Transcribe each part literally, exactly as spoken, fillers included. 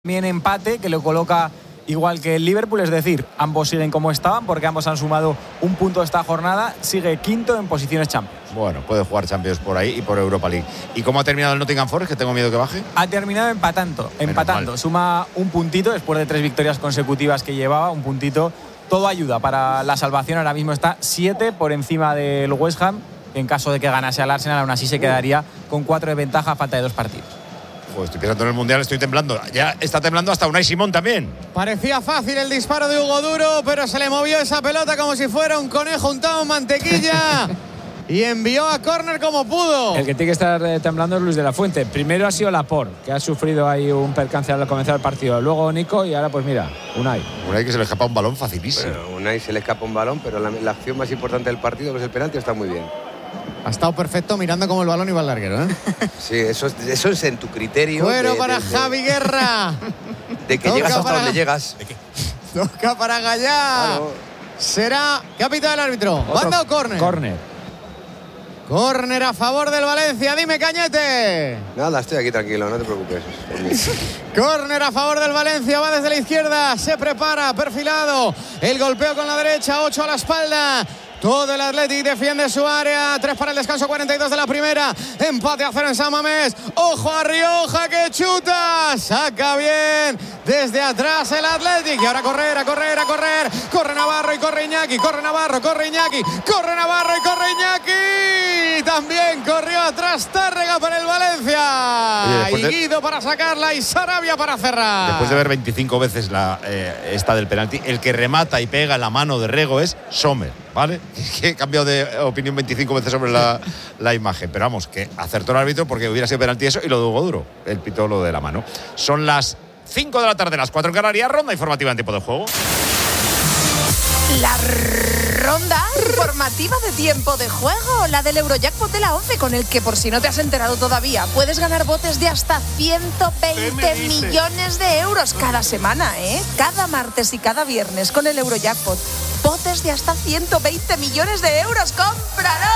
También empate que lo coloca igual que el Liverpool, es decir, ambos siguen como estaban porque ambos han sumado un punto esta jornada, sigue quinto en posiciones Champions. Bueno, puede jugar Champions por ahí y por Europa League. ¿Y cómo ha terminado el Nottingham Forest, que tengo miedo que baje? Ha terminado empatando, empatando. Suma un puntito después de tres victorias consecutivas que llevaba, un puntito. Todo ayuda para la salvación, ahora mismo está siete por encima del West Ham. En caso de que ganase al Arsenal, aún así se quedaría con cuatro de ventaja a falta de dos partidos. Pues estoy pensando en el Mundial, estoy temblando. Ya está temblando hasta Unai Simón también. Parecía fácil el disparo de Hugo Duro, pero se le movió esa pelota como si fuera un conejo untado en mantequilla y envió a córner como pudo. El que tiene que estar eh, temblando es Luis de la Fuente. Primero ha sido Laporte, que ha sufrido ahí un percance al comenzar el partido. Luego Nico y ahora pues mira, Unai. Unai, que se le escapa un balón facilísimo. Bueno, Unai se le escapa un balón, pero la, la acción más importante del partido, que es el penalti, está muy bien. Ha estado perfecto mirando cómo el balón iba al larguero, ¿eh? Sí, eso es, eso es en tu criterio. Bueno, de, para de, de, Javi Guerra. De que Toca llegas hasta para, donde llegas. ¿De qué? Toca para Gallá. Claro. Será capitán el árbitro. Otro ¿Banda o córner? Córner. Córner a favor del Valencia. Dime, Cañete. Nada, estoy aquí tranquilo, no te preocupes. Córner a favor del Valencia. Va desde la izquierda. Se prepara, perfilado. El golpeo con la derecha. Ocho a la espalda. Todo el Athletic defiende su área. Tres para el descanso, cuarenta y dos de la primera. Empate a cero en San Mamés. Ojo a Rioja que chuta. Saca bien desde atrás el Athletic. Y ahora a correr, a correr, a correr. Corre Navarro y corre Iñaki. Corre Navarro, corre Iñaki. Corre Navarro y corre Iñaki. También corrió atrás Tárrega para el Valencia. Oye, y Guido de... para sacarla y Sarabia para cerrar. Después de ver veinticinco veces la, eh, esta del penalti, el que remata y pega en la mano de Rego es Sommer. ¿Vale? Es que he cambiado de opinión veinticinco veces sobre la, la imagen. Pero vamos, que acertó el árbitro porque hubiera sido penalti eso y lo de Hugo Duro. El pitó lo de la mano. Son las cinco de la tarde, las cuatro en Canarias. Ronda informativa en tiempo de juego. La ronda informativa de tiempo de juego, la del Eurojackpot de la once, con el que, por si no te has enterado todavía, puedes ganar botes de hasta ciento veinte millones de euros cada semana, ¿eh? Cada martes y cada viernes con el Eurojackpot. Botes de hasta ciento veinte millones de euros. ¡Cómpralo!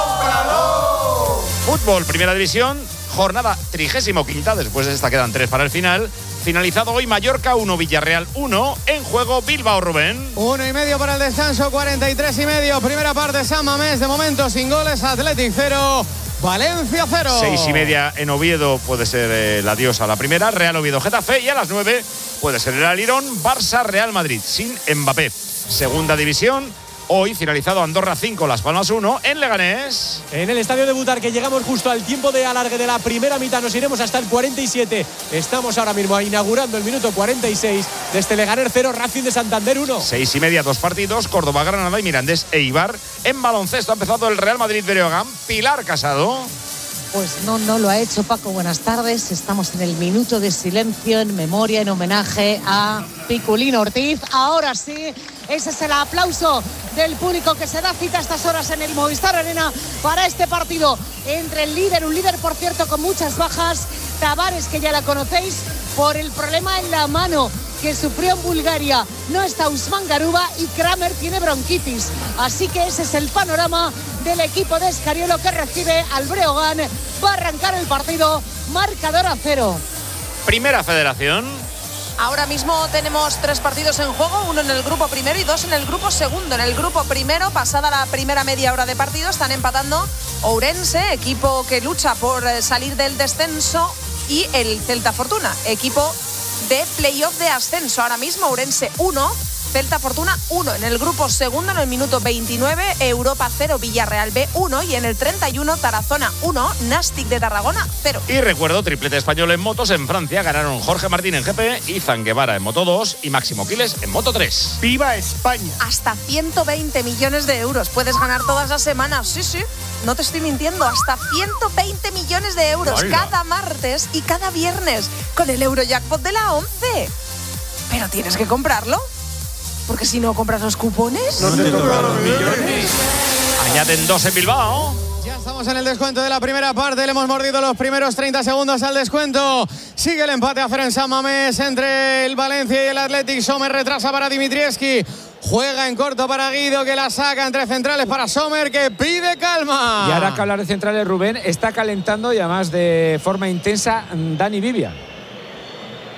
¡Cómpralo! Fútbol, primera división, jornada trigésimo quinta. Después de esta quedan tres para el final. Finalizado hoy Mallorca uno, Villarreal uno. En juego Bilbao, Rubén. Uno y medio para el descanso, cuarenta y tres y medio. Primera parte, San Mamés, de momento sin goles. Athletic cero, Valencia cero. Seis y media en Oviedo puede ser eh, el adiós a la primera. Real Oviedo, Getafe. Y a las nueve puede ser el Alirón, Barça, Real Madrid, sin Mbappé. Segunda división. Hoy finalizado Andorra cinco, Las Palmas uno, en Leganés. En el estadio de Butarque llegamos justo al tiempo de alargue de la primera mitad. Nos iremos hasta el cuarenta y siete. Estamos ahora mismo inaugurando el minuto cuarenta y seis. Desde Leganés cero, Racing de Santander uno. Seis y media, dos partidos. Córdoba, Granada y Mirandés e Eibar. En baloncesto ha empezado el Real Madrid Breogán. Pilar Casado. Pues no, no lo ha hecho Paco. Buenas tardes. Estamos en el minuto de silencio en memoria, en homenaje a Piculín Ortiz. Ahora sí, ese es el aplauso del público que se da cita a estas horas en el Movistar Arena para este partido entre el líder, un líder por cierto con muchas bajas, Tavares, que ya la conocéis, por el problema en la mano que sufrió en Bulgaria. No está Usman Garuba y Kramer tiene bronquitis. Así que ese es el panorama del equipo de Escariolo, que recibe al Breogán. Va a arrancar el partido, marcador a cero. Primera Federación. Ahora mismo tenemos tres partidos en juego, uno en el grupo primero y dos en el grupo segundo. En el grupo primero, pasada la primera media hora de partido, están empatando Ourense, equipo que lucha por salir del descenso, y el Celta Fortuna, equipo de playoff de ascenso. Ahora mismo Ourense uno, Celta Fortuna uno. En el grupo segundo, en el minuto veintinueve, Europa cero, Villarreal B uno. Y en el treinta y uno, Tarazona uno, Nastic de Tarragona cero. Y recuerdo, triplete español en motos. En Francia ganaron Jorge Martín en G P, Izan Guevara en Moto dos y Máximo Quiles en Moto tres. ¡Viva España! Hasta ciento veinte millones de euros. Puedes ganar todas las semanas. Sí, sí. No te estoy mintiendo. Hasta ciento veinte millones de euros. ¡Hola! Cada martes y cada viernes con el Eurojackpot de la once. Pero tienes que comprarlo, porque si no compras los cupones, no te tocan los millones. Añaden dos en Bilbao. Ya estamos en el descuento de la primera parte. Le hemos mordido los primeros treinta segundos al descuento. Sigue el empate a cero en San Mamés entre el Valencia y el Athletic. Sommer retrasa para Dimitrievski. Juega en corto para Guido, que la saca entre centrales para Sommer, que pide calma. Y ahora que hablar de centrales, Rubén, está calentando y además de forma intensa Dani Vivian.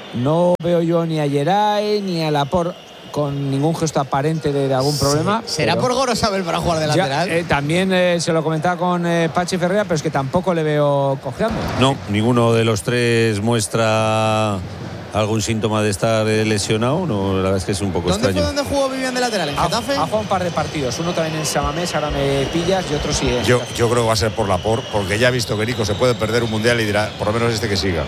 no veo yo ni a Geray ni a Laporte con ningún gesto aparente de, de algún problema. Sí. ¿Será por Gorosabel para jugar de ya, lateral? Eh, también eh, se lo comentaba con eh, Pachi Ferreira, pero es que tampoco le veo cojeando. No, ninguno de los tres muestra algún síntoma de estar lesionado. No, la verdad es que es un poco ¿Dónde extraño. fue donde jugó Vivian de lateral? ¿En Getafe? Ha jugado un par de partidos, uno también en Samamés, ahora me pillas, y otro sí es. Yo, yo creo que va a ser por Laporte, porque ya ha visto que Nico se puede perder un mundial y dirá, por lo menos este que siga.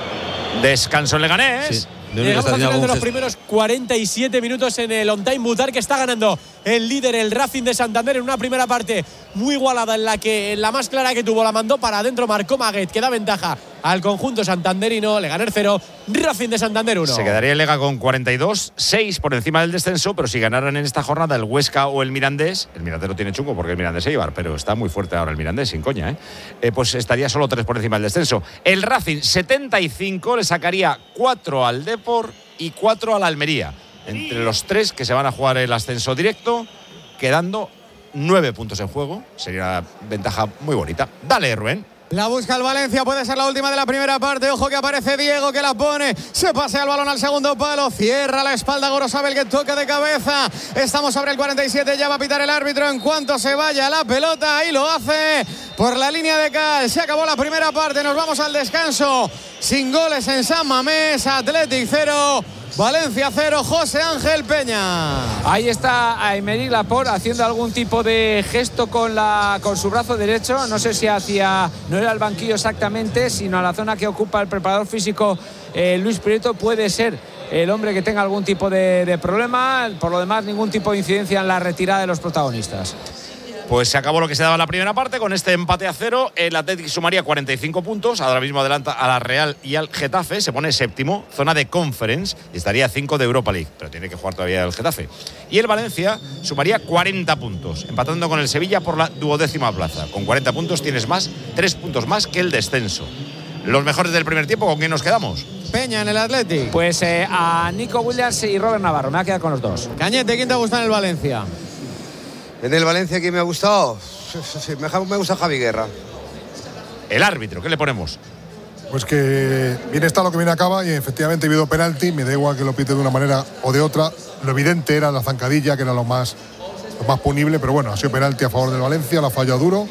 Descanso en Leganés. Sí. Llegamos al final de los primeros cuarenta y siete minutos en el On Time Mutar, que está ganando el líder, el Racing de Santander, en una primera parte muy igualada, en la que la más clara que tuvo la mandó para adentro, marcó Maguet, que da ventaja al conjunto santanderino. Leganés cero, Racing de Santander uno. Se quedaría el Lega con cuarenta y dos, seis por encima del descenso, pero si ganaran en esta jornada el Huesca o el Mirandés, el Mirandés no tiene chungo porque el Mirandés se lleva, pero está muy fuerte ahora el Mirandés, sin coña, ¿eh? Eh, pues estaría solo tres por encima del descenso. El Racing setenta y cinco, le sacaría cuatro al Depor y cuatro a la Almería. Entre los tres que se van a jugar el ascenso directo, quedando nueve puntos en juego. Sería una ventaja muy bonita. Dale, Rubén. La busca el Valencia, puede ser la última de la primera parte. Ojo que aparece Diego, que la pone, se pasea el balón al segundo palo, cierra la espalda Gorosabel, que toca de cabeza. Estamos sobre el cuarenta y siete, ya va a pitar el árbitro en cuanto se vaya la pelota, y lo hace por la línea de cal. Se acabó la primera parte, nos vamos al descanso sin goles en San Mamés. Athletic cero, Valencia cero. José Ángel Peña. Ahí está Aymeric Laporte haciendo algún tipo de gesto con, la, con su brazo derecho. No sé si hacia, no era el banquillo exactamente, sino a la zona que ocupa el preparador físico eh, Luis Prieto. Puede ser el hombre que tenga algún tipo de, de problema. Por lo demás, ningún tipo de incidencia en la retirada de los protagonistas. Pues se acabó lo que se daba en la primera parte. Con este empate a cero, el Athletic sumaría cuarenta y cinco puntos. Ahora mismo adelanta a la Real y al Getafe. Se pone séptimo, zona de Conference, y estaría a cinco de Europa League. Pero tiene que jugar todavía el Getafe. Y el Valencia sumaría cuarenta puntos, empatando con el Sevilla por la duodécima plaza. Con cuarenta puntos tienes más, tres puntos más que el descenso. Los mejores del primer tiempo, ¿con quién nos quedamos? Peña en el Athletic. Pues eh, a Nico Williams y Robert Navarro. Me va a quedar con los dos. Cañete, ¿quién te gusta en el Valencia? En el Valencia, ¿quién me ha gustado? Sí, me, me gusta Javi Guerra. El árbitro, ¿qué le ponemos? Pues que bien está lo que bien acaba, y efectivamente ha habido penalti. Me da igual que lo pite de una manera o de otra. Lo evidente era la zancadilla, que era lo más, lo más punible, pero bueno, ha sido penalti a favor del Valencia, la ha fallado duro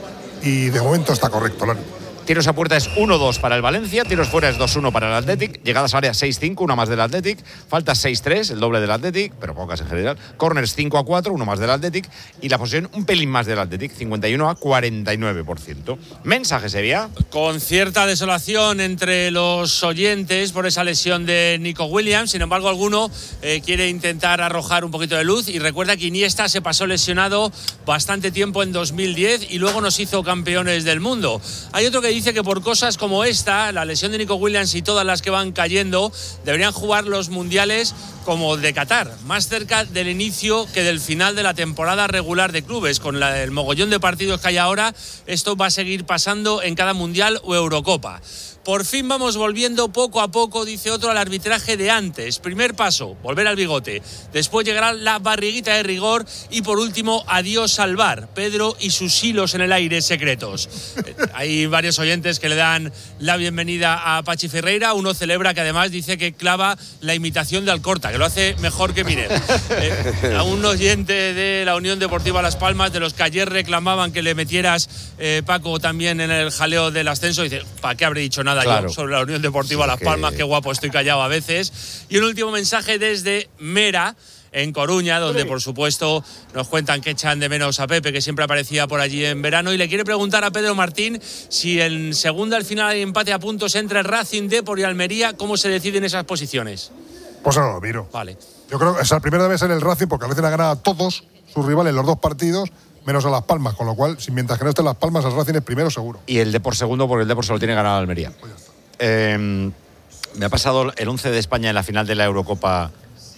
y de momento está correcto el árbitro. Tiros a puerta es uno dos para el Valencia, tiros fuera es dos uno para el Athletic, llegadas a área seis cinco, una más del Athletic, faltas seis tres, el doble del Athletic, pero pocas en general, corners cinco a cuatro, uno más del Athletic, y la posesión un pelín más del Athletic, cincuenta y uno a cuarenta y nueve por ciento. Mensaje sería... Con cierta desolación entre los oyentes por esa lesión de Nico Williams, sin embargo alguno eh, quiere intentar arrojar un poquito de luz, y recuerda que Iniesta se pasó lesionado bastante tiempo en dos mil diez y luego nos hizo campeones del mundo. Hay otro que dice que por cosas como esta, la lesión de Nico Williams y todas las que van cayendo, deberían jugar los mundiales como de Qatar, más cerca del inicio que del final de la temporada regular de clubes. Con la, el mogollón de partidos que hay ahora, esto va a seguir pasando en cada mundial o Eurocopa. Por fin vamos volviendo poco a poco, dice otro, al arbitraje de antes. Primer paso, volver al bigote. Después llegará la barriguita de rigor y por último, adiós al V A R. Pedro y sus hilos en el aire secretos. Eh, hay varios oyentes que le dan la bienvenida a Pachi Ferreira. Uno celebra que además dice que clava la imitación de Alcorta, que lo hace mejor que Miner. Eh, a un oyente de la Unión Deportiva Las Palmas, de los que ayer reclamaban que le metieras, eh, Paco, también en el jaleo del ascenso, dice, ¿para qué habré dicho nada? Claro. Yo sobre la Unión Deportiva sí, Las Palmas, que... qué guapo estoy callado a veces. Y un último mensaje desde Mera, en Coruña, donde por supuesto nos cuentan que echan de menos a Pepe, que siempre aparecía por allí en verano, y le quiere preguntar a Pedro Martín si en segunda al final hay empate a puntos entre Racing, Depor y Almería, ¿cómo se deciden esas posiciones? Pues ahora lo miro. Vale. Yo creo que es la primera vez en el Racing, porque el Racing ha ganado a todos sus rivales los dos partidos, menos a Las Palmas, con lo cual, si mientras que no estén Las Palmas, el Racing es primero seguro. Y el Depor segundo, porque el Depor se lo tiene ganado a Almería. Pues eh, me ha pasado el once de España en la final de la Eurocopa,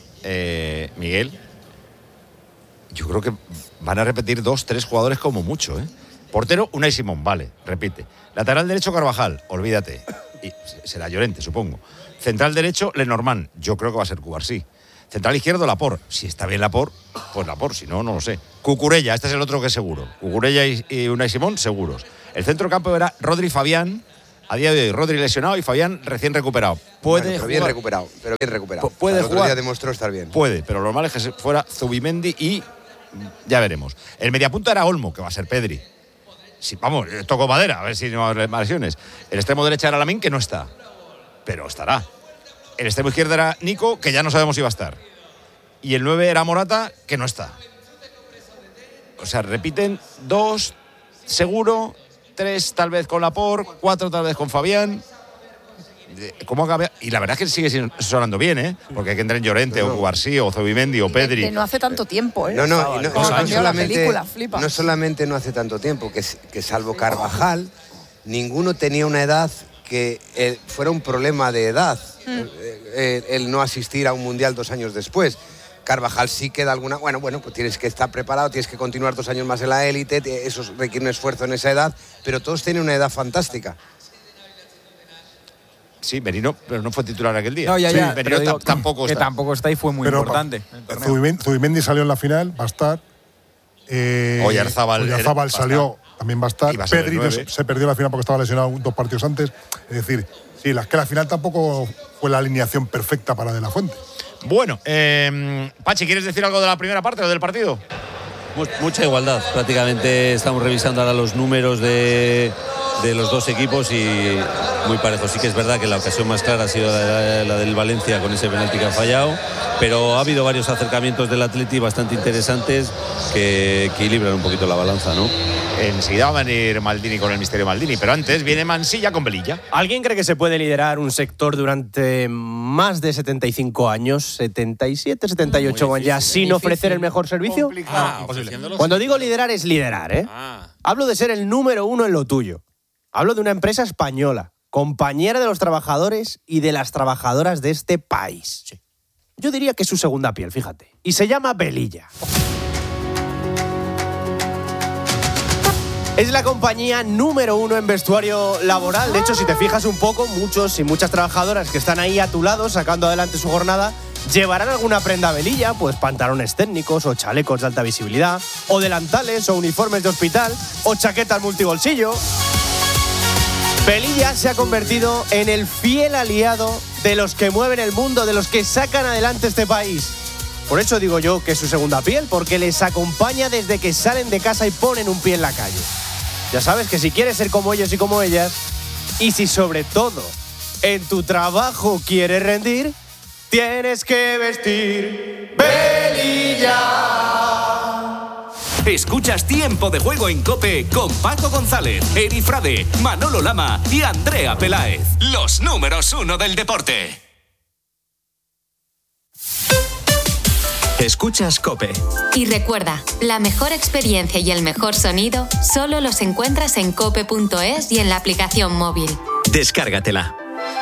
eh, Miguel. Yo creo que van a repetir dos, tres jugadores como mucho, ¿eh? Portero, Unai Simón, vale, repite. Lateral derecho, Carvajal, olvídate. Y será Llorente, supongo. Central derecho, Lenormand, yo creo que va a ser Cubarsí. Central izquierdo, Laporte. Si está bien Laporte, pues Laporte, si no, no lo sé. Cucurella, este es el otro que es seguro. Cucurella y, y Unai Simón, seguros. El centro campo era Rodri Fabián, A día de hoy, Rodri lesionado y Fabián recién recuperado. Puede Bueno, pero jugar. bien recuperado, pero bien recuperado. Pu- puede O sea, el otro jugar. día demostró estar bien. Puede, pero lo normal es que se fuera Zubimendi y ya veremos. El mediapunta era Olmo, que va a ser Pedri. Si, vamos, toco madera, a ver si no hay más lesiones. El extremo derecha era Lamine, que no está, pero estará. El extremo izquierdo era Nico, que ya no sabemos si va a estar. Y el nueve era Morata, que no está. O sea, repiten dos, seguro, tres tal vez con Laporte, cuatro tal vez con Fabián. ¿Cómo ha cambiado? Y la verdad es que sigue sonando bien, ¿eh? Porque hay que entrar en Llorente, no, no. o Cubarsí, o Zubimendi, o Pedri. Que no hace tanto tiempo, ¿eh? No, no, y no, Como no, cambió no la solamente, película, flipa. no solamente no hace tanto tiempo, que, que salvo Carvajal, ninguno tenía una edad que eh, fuera un problema de edad, mm. eh, eh, el no asistir a un mundial dos años después. Carvajal sí queda alguna... Bueno, bueno, pues tienes que estar preparado, tienes que continuar dos años más en la élite, eso requiere un esfuerzo en esa edad, pero todos tienen una edad fantástica. Sí, Merino, pero no fue titular aquel día. No, ya, sí, ya. Merino digo, t- tampoco que está. tampoco está y fue muy pero importante. Zubimendi, Zubimendi salió en la final, va a estar. Eh, Oyarzábal, Oyarzábal salió, estar. también va a estar. Va a ser Pedri se, se perdió la final porque estaba lesionado dos partidos antes. Es decir, sí, la, que la final tampoco fue la alineación perfecta para De La Fuente. Bueno, eh, Pachi, ¿quieres decir algo de la primera parte o del partido? Mucha igualdad. Prácticamente estamos revisando ahora los números de, de los dos equipos y muy parejos. Sí que es verdad que la ocasión más clara ha sido la, la del Valencia con ese penalti que ha fallado, pero ha habido varios acercamientos del Atleti bastante interesantes que equilibran un poquito la balanza, ¿no? Enseguida va a venir Maldini con el misterio Maldini, pero antes viene Mansilla con Velilla. ¿Alguien cree que se puede liderar un sector durante más de setenta y cinco años, setenta y siete, setenta y ocho años ya, sin difícil, ofrecer el mejor servicio? Ah, imposible. Cuando digo liderar es liderar, ¿eh? Ah. Hablo de ser el número uno en lo tuyo. Hablo de una empresa española, compañera de los trabajadores y de las trabajadoras de este país. Sí. Yo diría que es su segunda piel, fíjate. Y se llama Velilla. Es la compañía número uno en vestuario laboral. De hecho, si te fijas un poco, muchos y muchas trabajadoras que están ahí a tu lado, sacando adelante su jornada, llevarán alguna prenda Velilla, pues pantalones técnicos o chalecos de alta visibilidad, o delantales o uniformes de hospital, o chaquetas multibolsillo. Velilla se ha convertido en el fiel aliado de los que mueven el mundo, de los que sacan adelante este país. Por eso digo yo que es su segunda piel, porque les acompaña desde que salen de casa y ponen un pie en la calle. Ya sabes que si quieres ser como ellos y como ellas, y si sobre todo en tu trabajo quieres rendir, tienes que vestir Velilla. Escuchas Tiempo de Juego en COPE con Paco González, Eri Frade, Manolo Lama y Andrea Peláez. Los números uno del deporte. Escuchas COPE. Y recuerda, la mejor experiencia y el mejor sonido solo los encuentras en cope punto es y en la aplicación móvil. Descárgatela.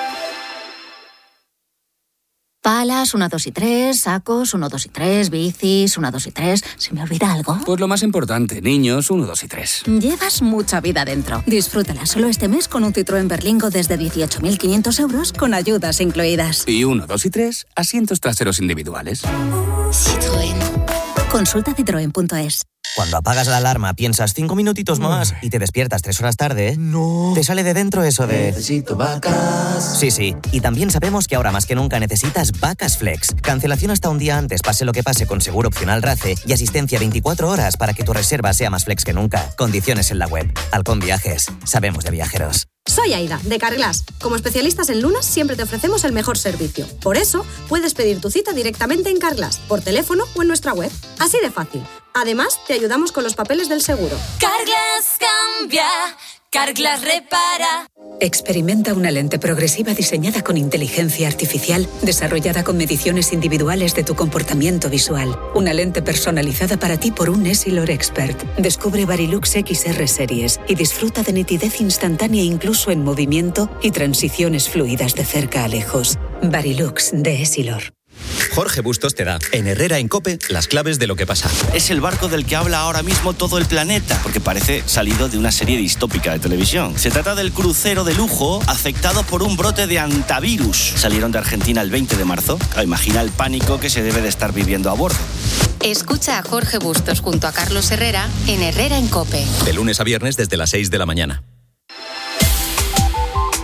Palas, una, dos y tres, sacos, uno, dos y tres, bicis, una, dos y tres. ¿Se me olvida algo? Pues lo más importante, niños, uno, dos y tres. Llevas mucha vida dentro. Disfrútala solo este mes con un Citroën Berlingo desde dieciocho mil quinientos euros con ayudas incluidas. Y uno, dos y tres, asientos traseros individuales. Citroën. Consulta citroen punto es. Cuando apagas la alarma piensas cinco minutitos más y te despiertas tres horas tarde, no. Te sale de dentro eso de... Necesito vacas. Sí, sí. Y también sabemos que ahora más que nunca necesitas Vacas Flex. Cancelación hasta un día antes, pase lo que pase, con seguro opcional RACE y asistencia veinticuatro horas para que tu reserva sea más flex que nunca. Condiciones en la web. Halcón Viajes. Sabemos de viajeros. Soy Aida, de Carglass. Como especialistas en lunas, siempre te ofrecemos el mejor servicio. Por eso, puedes pedir tu cita directamente en Carglass, por teléfono o en nuestra web. Así de fácil. Además, te ayudamos con los papeles del seguro. Carglass cambia, Carglass repara. Experimenta una lente progresiva diseñada con inteligencia artificial, desarrollada con mediciones individuales de tu comportamiento visual. Una lente personalizada para ti por un Essilor Expert. Descubre Varilux X R Series y disfruta de nitidez instantánea incluso en movimiento y transiciones fluidas de cerca a lejos. Varilux de Essilor. Jorge Bustos te da, en Herrera en COPE, las claves de lo que pasa. Es el barco del que habla ahora mismo todo el planeta, porque parece salido de una serie distópica de televisión. Se trata del crucero de lujo afectado por un brote de antivirus. Salieron de Argentina el veinte de marzo. Imagina el pánico que se debe de estar viviendo a bordo. Escucha a Jorge Bustos junto a Carlos Herrera en Herrera en COPE. De lunes a viernes desde las seis de la mañana.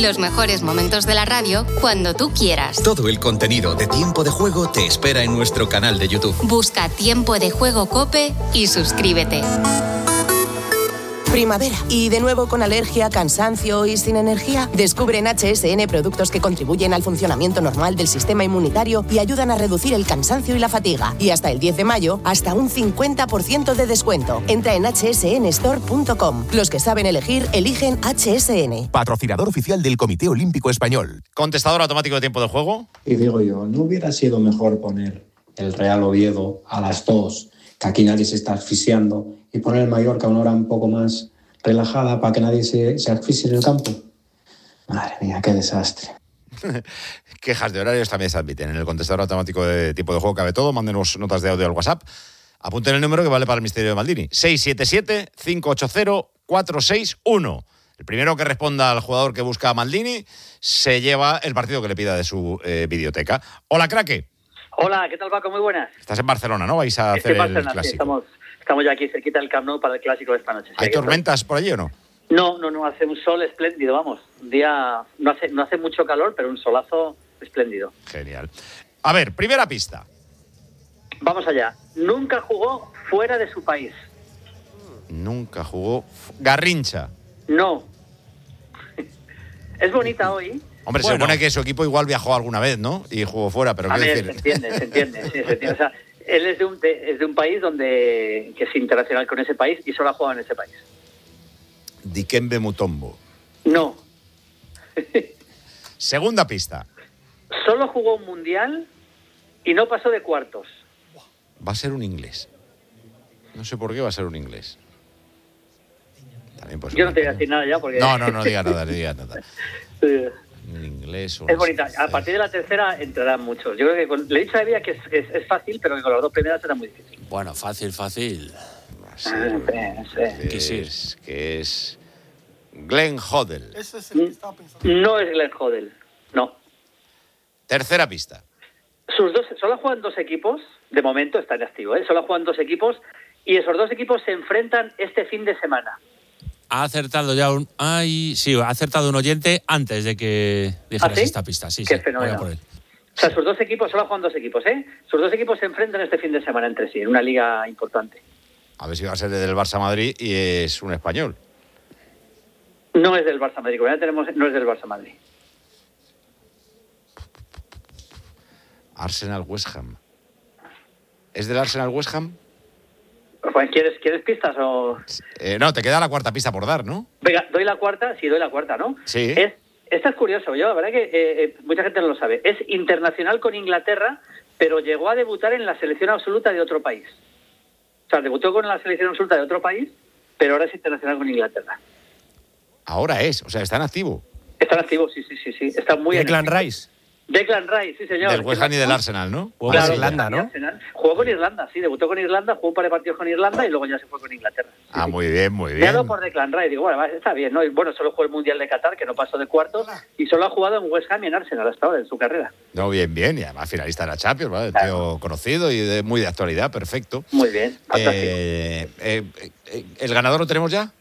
Los mejores momentos de la radio cuando tú quieras. Todo el contenido de Tiempo de Juego te espera en nuestro canal de YouTube. Busca Tiempo de Juego COPE y suscríbete. Primavera. ¿Y de nuevo con alergia, cansancio y sin energía? Descubre en H S N productos que contribuyen al funcionamiento normal del sistema inmunitario y ayudan a reducir el cansancio y la fatiga. Y hasta el diez de mayo, hasta un cincuenta por ciento de descuento. Entra en hache ese ene store punto com. Los que saben elegir, eligen H S N. Patrocinador oficial del Comité Olímpico Español. Contestador automático de Tiempo de Juego. Y digo yo, ¿no hubiera sido mejor poner el Real Oviedo a las dos, que aquí nadie se está asfixiando, y poner el Mallorca a una hora un poco más relajada para que nadie se, se asfixie en el campo? Madre mía, qué desastre. Quejas de horarios también se admiten. En el contestador automático de Tiempo de Juego cabe todo. Mándenos notas de audio al WhatsApp. Apunten el número que vale para el misterio de Maldini. seis siete siete, cinco ocho cero, cuatro seis uno. El primero que responda al jugador que busca a Maldini se lleva el partido que le pida de su eh, videoteca. Hola, Craque. Hola, ¿qué tal, Paco? Muy buenas. Estás en Barcelona, ¿no? Vais a hacer el clásico. Sí, estamos, estamos ya aquí cerquita del Camp Nou para el clásico de esta noche. ¿Hay tormentas por allí o no? No, no, no, hace un sol espléndido, vamos. Un día, no hace, no hace mucho calor, pero un solazo espléndido. Genial. A ver, primera pista. Vamos allá. Nunca jugó fuera de su país. Nunca jugó... Garrincha. No. Es bonita hoy. Hombre, bueno, se supone que su equipo igual viajó alguna vez, ¿no? Y jugó fuera, pero a quiero ver, decir... se entiende, se entiende, sí, se entiende. O sea, él es de, un, de, es de un país donde que es internacional con ese país y solo ha jugado en ese país. Dikembe Mutombo. No. Segunda pista. Solo jugó un mundial y no pasó de cuartos. Va a ser un inglés. No sé por qué va a ser un inglés. También pues Yo no te voy a decir nada ya porque... No, no, no diga nada, no diga nada. Sí. Un inglés. Es bonita. A partir de la tercera entrarán muchos. Yo creo que con... le he dicho a Evia que es, es, es fácil, pero que con las dos primeras será muy difícil. Bueno, fácil, fácil. Sí, que es, que es Glenn Hoddle. Ese es el que estaba pensando. No es Glenn Hoddle, no. Tercera pista. Sus dos, solo juegan dos equipos, de momento está en activo, ¿eh? Solo juegan dos equipos y esos dos equipos se enfrentan este fin de semana. Ha acertado ya un... Ay, sí, ha acertado un oyente antes de que dijeras ¿Ah, sí? esta pista. Sí, Qué sí, fenómeno. voy a por él. O sea, sus dos equipos, solo juegan dos equipos, ¿eh? Sus dos equipos se enfrentan este fin de semana entre sí, en una liga importante. A ver si va a ser del Barça Madrid y es un español. No es del Barça Madrid, como ya tenemos, no es del Barça Madrid. Arsenal West Ham. ¿Es del Arsenal West Ham? ¿Quieres, ¿Quieres pistas o...? Eh, no, te queda la cuarta pista por dar, ¿no? Venga, doy la cuarta, sí, doy la cuarta, ¿no? Sí. Es, esta es curioso, yo la verdad que eh, eh, mucha gente no lo sabe. Es internacional con Inglaterra, pero llegó a debutar en la selección absoluta de otro país. O sea, debutó con la selección absoluta de otro país, pero ahora es internacional con Inglaterra. Ahora es, o sea, está en activo. Está en activo, sí, sí, sí, sí. Está muy en Declan Rice. Declan Rice, sí, señor. Del West Ham y del Arsenal, ¿no? Jugó Claro, con Irlanda, ¿no? Arsenal. Jugó con Irlanda, sí, debutó con Irlanda, jugó un par de partidos con Irlanda y luego ya se fue con Inglaterra. Ah, muy bien, muy Me ha bien. dado por Declan Rice, digo, bueno, va, está bien, ¿no? Y bueno, solo jugó el Mundial de Qatar, que no pasó de cuartos, y solo ha jugado en West Ham y en Arsenal hasta ahora, en su carrera. No, bien, bien. Y además finalista de la Champions, ¿vale? Claro. Tío conocido y de, muy de actualidad, perfecto. Muy bien, fantástico. Eh, eh, eh, ¿El ganador lo tenemos ya?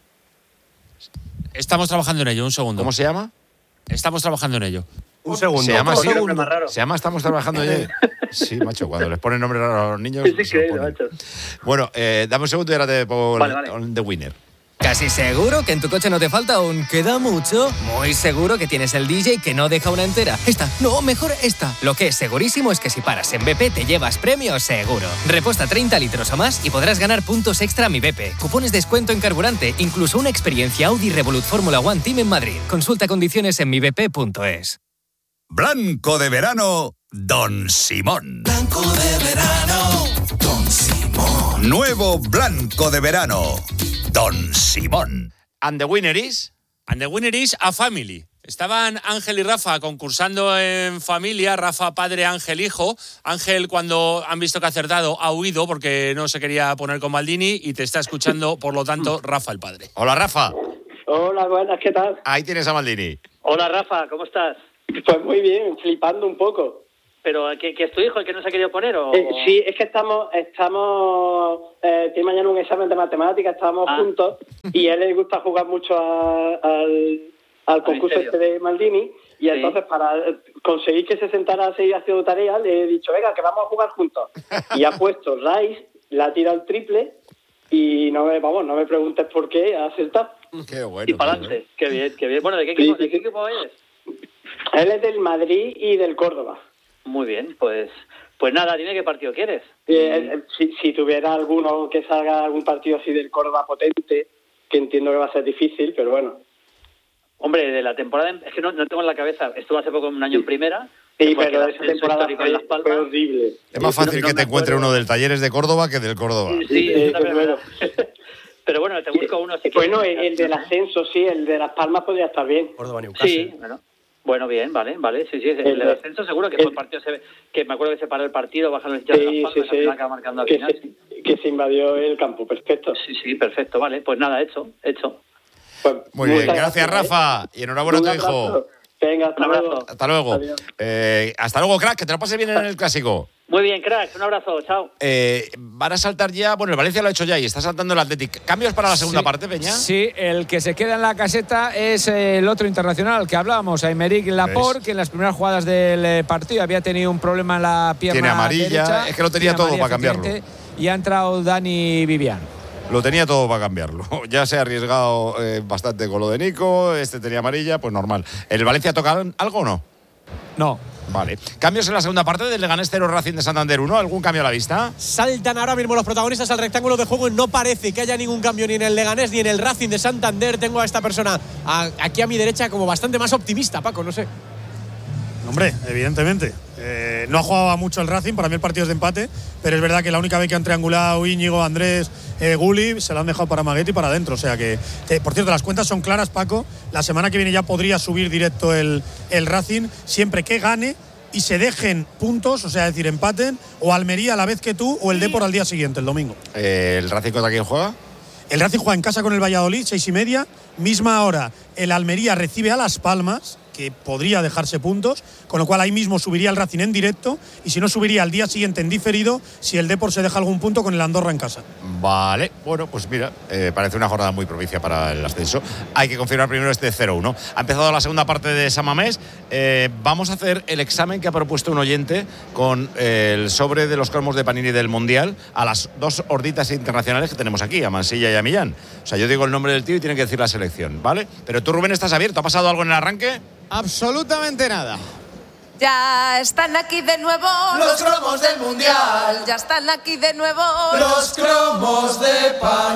Estamos trabajando en ello, un segundo. ¿Cómo se llama? Estamos trabajando en ello. Un segundo. Se llama, Un así? nombre más raro. Se llama Estamos trabajando en ello. Sí, macho, cuando les ponen nombres raros a los niños. Es se lo increíble, ponen. macho. Bueno, eh, dame un segundo y ahora te pongo Vale, vale. on the winner. ¿Casi seguro que en tu coche no te falta un queda mucho? Muy seguro que tienes el D J que no deja una entera. Esta, no, mejor esta. Lo que es segurísimo es que si paras en B P te llevas premio seguro. Reposta treinta litros o más y podrás ganar puntos extra a Mi B P. Cupones descuento en carburante, incluso una experiencia Audi Revolut Fórmula One Team en Madrid. Consulta condiciones en mi b p punto es. Blanco de verano, Don Simón. Blanco de verano, Don Simón. Nuevo Blanco de verano, Don Simón. And the winner is... And the winner is a family. Estaban Ángel y Rafa concursando en familia, Rafa padre, Ángel hijo. Ángel, cuando han visto que ha acertado, ha huido porque no se quería poner con Maldini y te está escuchando, por lo tanto, Rafa el padre. Hola, Rafa. Hola, buenas, ¿qué tal? Ahí tienes a Maldini. Hola, Rafa, ¿cómo estás? Pues muy bien, flipando un poco. ¿Pero que, que es tu hijo el que no se ha querido poner o...? Eh, sí, es que estamos, estamos eh, tiene mañana un examen de matemáticas, estábamos Ah. juntos y a él le gusta jugar mucho a- al, al concurso este de Maldini, y sí. Entonces para conseguir que se sentara a seguir haciendo tarea, le he dicho, venga, que vamos a jugar juntos. Y ha puesto Rice, la ha tirado el triple, y no me, vamos, no me preguntes por qué, ha acertado. Qué bueno. Y para adelante, qué bien, qué bien. Bueno, ¿de qué equipo, sí, sí. ¿de qué equipo eres? Él es del Madrid y del Córdoba. Muy bien, pues pues nada, dime qué partido quieres. Eh, si, si tuviera alguno que salga algún partido así del Córdoba potente, que entiendo que va a ser difícil, pero bueno. Hombre, de la temporada, es que no, no tengo en la cabeza, estuve hace poco un año en primera. Sí, pero esa temporada fue, fue horrible. Es más fácil no, no que te encuentre uno del Talleres de Córdoba que del Córdoba. Sí, sí, sí, es bueno. Pero bueno, te busco uno. Si bueno, el, el del ascenso, sí, el de Las Palmas podría estar bien. Córdoba, Newcastle. Sí, bueno. Bueno, bien, vale, vale, sí, sí, el, el del ascenso seguro que el, fue el partido, que me acuerdo que se paró el partido, bajaron los sí, de Las Palmas, sí, sí. acaba marcando al que final, se, sí. Que se invadió el campo, perfecto. Sí, sí, perfecto, vale, pues nada, hecho, hecho. Pues, Muy bien, gracias, gracias Rafa, y enhorabuena a tu hijo. Venga, hasta luego. Hasta luego. Eh, hasta luego, crack, que te lo pases bien en el clásico. Muy bien, crack, un abrazo, chao. Eh, van a saltar ya, bueno, el Valencia lo ha hecho ya y está saltando el Athletic. ¿Cambios para la segunda sí, parte, Peña? Sí, el que se queda en la caseta es el otro internacional que hablábamos, Aymeric Laporte, que en las primeras jugadas del partido había tenido un problema en la pierna Tiene amarilla, derecha, es que lo tenía todo para cambiarlo. Y ha entrado Dani Vivian. Lo tenía todo para cambiarlo. Ya se ha arriesgado eh, bastante con lo de Nico, este tenía amarilla, pues normal. ¿El Valencia toca algo o no? No. Vale. ¿Cambios en la segunda parte del Leganés cero Racing de Santander uno? ¿Algún cambio a la vista? Saltan ahora mismo los protagonistas al rectángulo de juego y no parece que haya ningún cambio ni en el Leganés ni en el Racing de Santander. Tengo a esta persona a, aquí a mi derecha como bastante más optimista, Paco, no sé. Hombre, evidentemente. Eh, no ha jugado mucho el Racing, para mí el partido es de empate, pero es verdad que la única vez que han triangulado Íñigo, Andrés, eh, Guli, se lo han dejado para Maguetti y para adentro. O sea que, que, por cierto, las cuentas son claras, Paco. La semana que viene ya podría subir directo el, el Racing, siempre que gane y se dejen puntos, o sea, es decir, empaten, o Almería a la vez que tú, o el Depor al día siguiente, el domingo. Eh, ¿El Racing contra quién juega? El Racing juega en casa con el Valladolid, seis y media. Misma hora, el Almería recibe a Las Palmas, que podría dejarse puntos, con lo cual ahí mismo subiría el Racing en directo y si no subiría al día siguiente en diferido si el Depor se deja algún punto con el Andorra en casa. Vale, bueno, pues mira, eh, parece una jornada muy propicia para el ascenso. Hay que confirmar primero este cero uno. Ha empezado la segunda parte de San Mamés. Eh, vamos a hacer el examen que ha propuesto un oyente con eh, el sobre de los cromos de Panini del Mundial a las dos horditas internacionales que tenemos aquí, a Mansilla y a Millán. O sea, yo digo el nombre del tío y tiene que decir la selección, ¿vale? Pero tú, Rubén, ¿estás abierto? ¿Ha pasado algo en el arranque? Absolutamente nada. Ya están aquí de nuevo los cromos del Mundial. Ya están aquí de nuevo los cromos de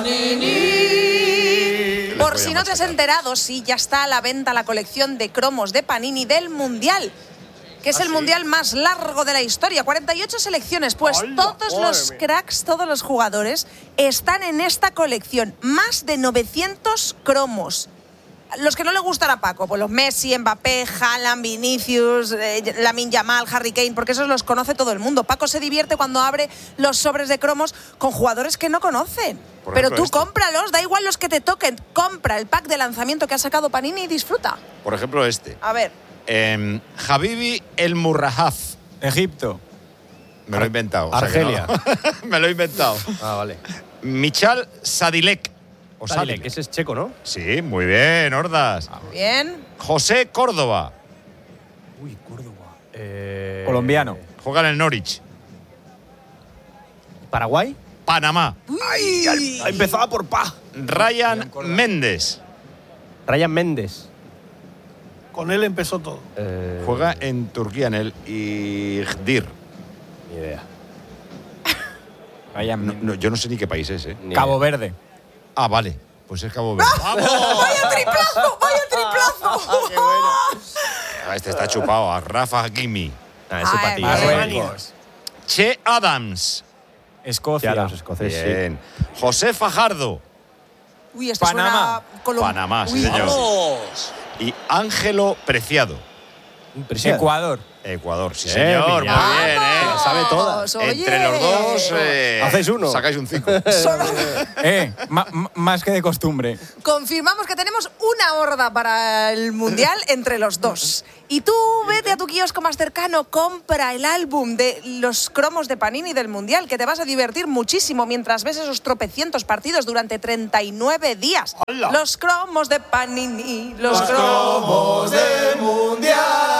Panini. Por si no te has enterado, sí, ya está a la venta la colección de cromos de Panini del Mundial, que es ¿Ah, el sí? mundial más largo de la historia. cuarenta y ocho selecciones, pues Hola, todos los mía. cracks, todos los jugadores están en esta colección. Más de novecientos cromos. Los que no le gustan a Paco, pues los Messi, Mbappé, Haaland, Vinicius, eh, Lamine Yamal, Harry Kane, porque esos los conoce todo el mundo. Paco se divierte cuando abre los sobres de cromos con jugadores que no conocen. Por Pero tú este. cómpralos, da igual los que te toquen. Compra el pack de lanzamiento que ha sacado Panini y disfruta. Por ejemplo, este. A ver. Eh, Habibi El Murrahaf. Egipto. Me lo he inventado. Argelia. O sea no. Me lo he inventado. Ah, vale. Michal Sadilek. O Sadilek, ese es checo, ¿no? Sí, muy bien, Hordas. Ah, bien. José Córdoba. Uy, Córdoba. Eh... Colombiano. Juega en el Norwich. ¿Paraguay? Panamá. Ay, ay, ay, empezaba por pa. Ryan Méndez. Ryan Méndez. Con él empezó todo. Eh... Juega en Turquía, en el Igdir. Ni idea. Ryan no, no, yo no sé ni qué país es, ¿eh? Cabo Verde. Ah, vale. Pues es Cabo Verde. ¡Vamos! ¡Vaya triplazo! ¡Vaya triplazo! ¡Qué bueno! Este está chupado. A Rafa Hakimi. Ah, es para ti. Che Adams. Escocia. Che Adams, escocés, bien. Sí. José Fajardo. Uy, esto Panamá. suena Colom- Panamá, sí, Uy, señor. vamos. Y Ángelo Preciado. Preciado. Ecuador. Ecuador, sí, Bien, señor. bien. Muy bien, ¿eh? Vamos, sabe todas. oye. Entre los dos eh, hacéis uno. Sacáis un cinco. eh, ma- más que de costumbre. Confirmamos que tenemos una horda para el Mundial entre los dos. Y tú vete a tu kiosco más cercano, compra el álbum de los cromos de Panini del Mundial, que te vas a divertir muchísimo mientras ves esos tropecientos partidos durante treinta y nueve días. ¡Hola! Los cromos de Panini, los, los cromos del Mundial.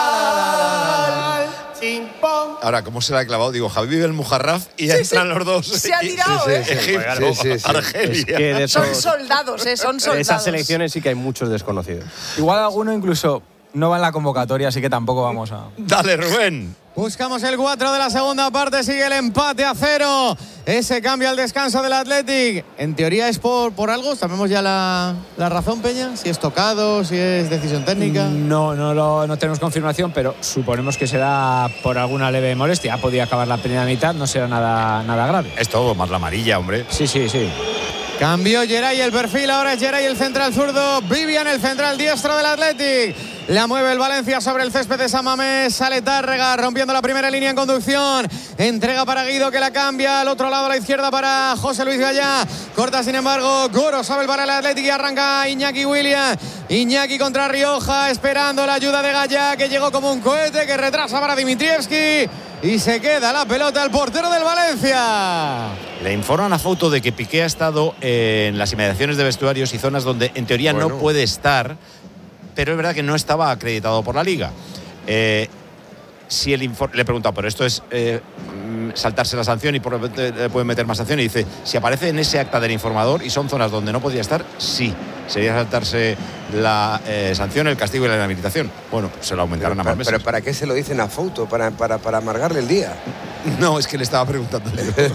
Ahora, ¿cómo se la ha clavado? Digo, Javi vive el Mujarraf y sí, entran sí. los dos. Se ha tirado, sí, ¿eh? Sí, sí, Egipto, sí, sí, sí. Argelia. Es que de esos, son soldados, ¿eh? Son soldados. De esas selecciones sí que hay muchos desconocidos. Igual alguno incluso no va en la convocatoria, así que tampoco vamos a... Dale, Rubén. Buscamos el cuatro de la segunda parte, sigue el empate a cero. Ese cambio al descanso del Athletic. En teoría es por, por algo, sabemos ya la, la razón, Peña, si es tocado, si es decisión técnica. No, no, lo, no tenemos confirmación, pero suponemos que será por alguna leve molestia. Ha podido acabar la primera mitad, no será nada, nada grave. Es todo, más la amarilla, hombre. Sí, sí, sí. Cambió Geray el perfil, ahora es Geray el central zurdo, Vivian el central diestro del Athletic. La mueve el Valencia sobre el césped de San Mamés, sale Tárrega rompiendo la primera línea en conducción. Entrega para Guido que la cambia al otro lado a la izquierda para José Luis Gallá. Corta sin embargo Goro, sabe para el Athletic y arranca Iñaki Williams. Iñaki contra Rioja, esperando la ayuda de Gallá que llegó como un cohete, que retrasa para Dimitrievski. Y se queda la pelota al portero del Valencia. Le informan a Fouto de que Piqué ha estado en las inmediaciones de vestuarios y zonas donde en teoría bueno. no puede estar, pero es verdad que no estaba acreditado por la Liga. Eh, si el informe, le he preguntado, pero esto es eh, saltarse la sanción y por lo tanto le pueden meter más sanción. Y dice, si aparece en ese acta del informador y son zonas donde no podría estar, sí, sería saltarse la eh, sanción, el castigo y la inhabilitación. Bueno, pues se lo aumentarán pero, a más meses. Pero ¿para qué se lo dicen a Fouto? ¿Para, para, para amargarle el día? No, es que le estaba preguntando.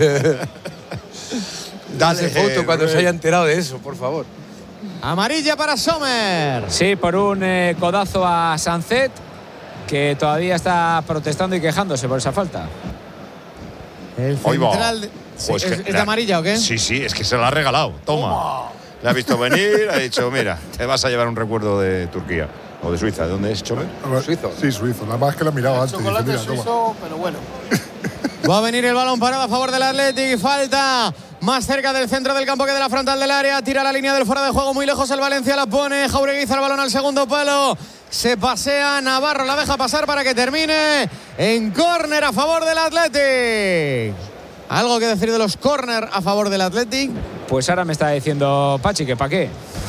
Dale, Fouto, eh, cuando se haya enterado de eso, por favor. Amarilla para Sommer. Sí, por un eh, codazo a Sancet, que todavía está protestando y quejándose por esa falta. El central... Sí, pues ¿Es, que, ¿Es de amarilla o qué? Sí, sí, es que se la ha regalado. Toma. Toma. Le ha visto venir, ha dicho, mira, te vas a llevar un recuerdo de Turquía. O de Suiza. ¿De dónde es, Chomer? Suizo. Sí, suizo. Nada más que lo ha mirado antes. Chocolate dice, mira, suizo, pero bueno. Va a venir el balón parado a favor del Athletic. Falta más cerca del centro del campo que de la frontal del área. Tira la línea del fuera de juego muy lejos. El Valencia la pone. Jaureguiza el balón al segundo palo. Se pasea Navarro, la deja pasar para que termine en córner a favor del Athletic. ¿Algo que decir de los córner a favor del Athletic? Pues ahora me está diciendo Pachi que para qué.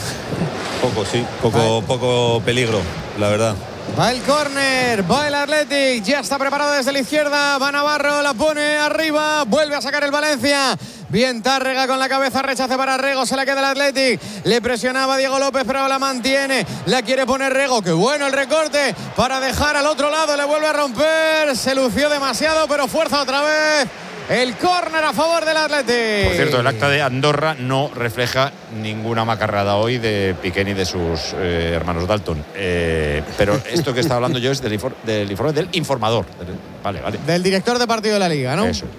Poco, sí. Poco, poco peligro, la verdad. Va el córner, va el Athletic, ya está preparado desde la izquierda, va Navarro, la pone arriba, vuelve a sacar el Valencia. Bien Tárrega con la cabeza, rechace para Rego, se la queda el Athletic. Le presionaba Diego López, pero la mantiene. La quiere poner Rego, qué bueno el recorte para dejar al otro lado, le vuelve a romper. Se lució demasiado, pero fuerza otra vez. El córner a favor del Athletic. Por cierto, el acta de Andorra no refleja ninguna macarrada hoy de Piqué ni de sus eh, hermanos Dalton. Eh, pero esto que estaba hablando yo es del, infor del informe del informador. Vale, vale. Del director de partido de la Liga, ¿no? Eso.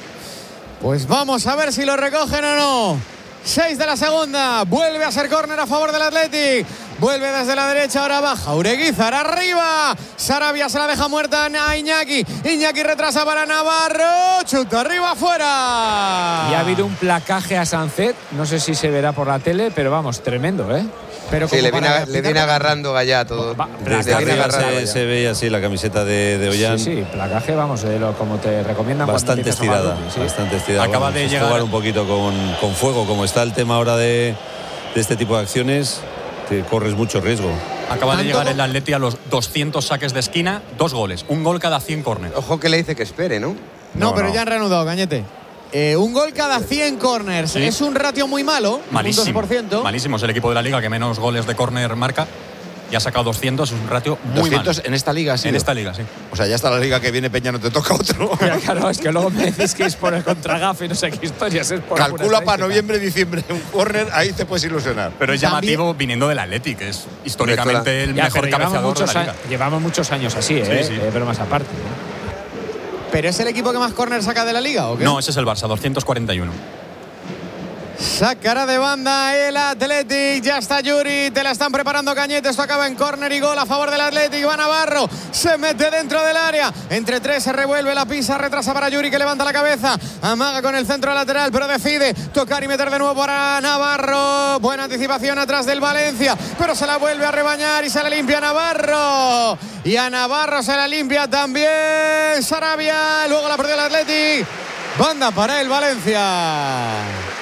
Pues vamos a ver si lo recogen o no. seis de la segunda. Vuelve a ser córner a favor del Athletic. Vuelve desde la derecha, ahora baja Ureguizar arriba. Sarabia se la deja muerta a Iñaki. Iñaki retrasa para Navarro. Chuta arriba, afuera. Y ha habido un placaje a Sancet. No sé si se verá por la tele, pero vamos, tremendo, ¿eh? Pero sí, le viene, a, le viene agarrando Gallá todo. Va, Desde arriba se, se veía así la camiseta de, de Ollán. Sí, sí, placaje, vamos, de lo, como te recomiendan. Bastante estirada, ¿sí? Bastante estirada. Acaba bueno, de es llegar. Jugar un poquito con, con fuego, como está el tema ahora de, de este tipo de acciones, te corres mucho riesgo. Acaba de llegar el Atleti a los doscientos saques de esquina, dos goles, un gol cada cien córneres. Ojo que le dice que espere, ¿no? No, no pero no. Ya han reanudado, Cañete. Eh, un gol cada cien corners. Sí. Es un ratio muy malo. Malísimo. Un dos por ciento. Malísimo. Es el equipo de la Liga que menos goles de córner marca. Y ha sacado doscientos. Es un ratio muy doscientos malo. En esta Liga, sí. En esta Liga, sí. O sea, ya está la Liga que viene, Peña, no te toca otro. Ya, claro, es que luego me decís que es por el contragafe y no sé qué historias. Es por Calcula para noviembre, diciembre un córner, ahí te puedes ilusionar. Pero es llamativo También. viniendo del Athletic, que es históricamente el ya, mejor cabeceador de la Liga. Llevamos muchos años así, ¿eh? Sí, sí. Eh, pero más aparte. ¿Pero es el equipo que más córner saca de la Liga o qué? No, ese es el Barça, doscientos cuarenta y uno. Sacará de banda el Athletic. Ya está Yuri. Te la están preparando Cañete. Esto acaba en córner y gol a favor del Athletic. Va Navarro. Se mete dentro del área. Entre tres se revuelve. La pisa. Retrasa para Yuri que levanta la cabeza. Amaga con el centro lateral. Pero decide tocar y meter de nuevo para Navarro. Buena anticipación atrás del Valencia. Pero se la vuelve a rebañar y se la limpia Navarro. Y a Navarro se la limpia también Sarabia. Luego la perdió el Athletic. Banda para el Valencia.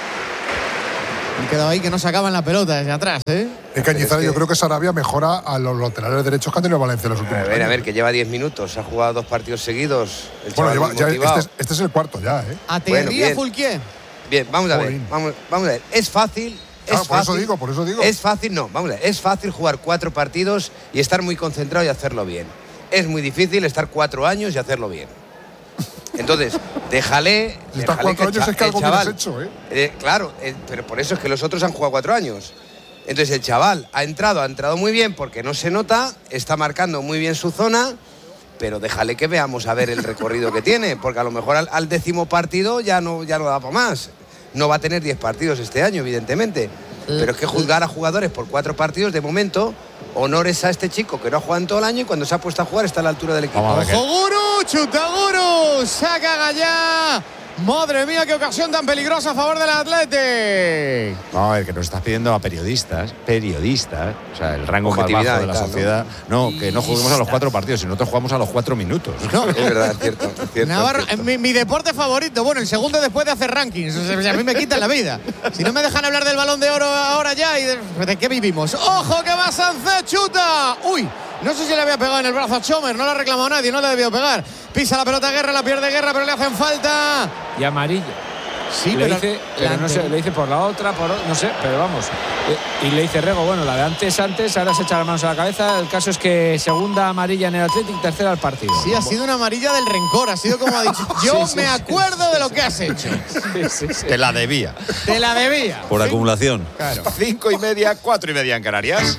Han quedado ahí que no sacaban la pelota desde atrás, ¿eh? En Cañizares es que... yo creo que Sarabia mejora a los laterales derechos que han tenido Valencia en los últimos años. A ver, años. a ver, que lleva diez minutos, ha jugado dos partidos seguidos. Bueno, lleva, ya este, es, este es el cuarto ya, ¿eh? A Terría bueno, Fulquier. Bien, vamos a ver, vamos, vamos a ver. Es fácil. Claro, es por fácil, eso digo, por eso digo. Es fácil, no, vamos a ver. Es fácil jugar cuatro partidos y estar muy concentrado y hacerlo bien. Es muy difícil estar cuatro años y hacerlo bien. Entonces, déjale. Si estás cuatro años es que algo bien has hecho, ¿eh? eh claro, eh, pero por eso es que los otros han jugado cuatro años. Entonces, el chaval ha entrado, ha entrado muy bien porque no se nota, está marcando muy bien su zona, pero déjale que veamos a ver el recorrido que tiene, porque a lo mejor al, al décimo partido ya no, ya no da para más. No va a tener diez partidos este año, evidentemente. Pero es que juzgar a jugadores por cuatro partidos, de momento, honores a este chico que no ha jugado en todo el año y cuando se ha puesto a jugar está a la altura del equipo. ¡Ojo, Guru! ¡Chuta Guru! ¡Saca Gallá! ¡Madre mía, qué ocasión tan peligrosa a favor del Athletic! No, a ver, que nos estás pidiendo a periodistas, periodistas, o sea, el rango más bajo de la tal, sociedad. No, no que no juguemos a los cuatro partidos, sino nosotros jugamos a los cuatro minutos. No, es verdad, es cierto. Es cierto, Navarro, es cierto. Mi, mi deporte favorito, bueno, el segundo después de hacer rankings. O sea, a mí me quitan la vida. Si no me dejan hablar del Balón de Oro ahora ya, ¿y de, de qué vivimos? ¡Ojo, que va Sánchez, chuta! ¡Uy! No sé si le había pegado en el brazo a Chomer, no lo ha reclamado nadie, no le debió pegar. Pisa la pelota Guerra, la pierde Guerra, pero le hacen falta. Y amarilla. Sí, le pero, dice, pero no sé, le dice por la otra, por no sé, pero vamos. Y le dice Rego, bueno, la de antes, antes, ahora se echa las manos a la cabeza. El caso es que segunda amarilla en el Athletic, tercera al partido. Sí, ha sido una amarilla del rencor, ha sido como ha dicho. Yo sí, sí, me acuerdo sí, de lo que has hecho. Sí, sí, sí. Te la debía. Te la debía. Por ¿sí? acumulación. Claro. Cinco y media, cuatro y media en Canarias.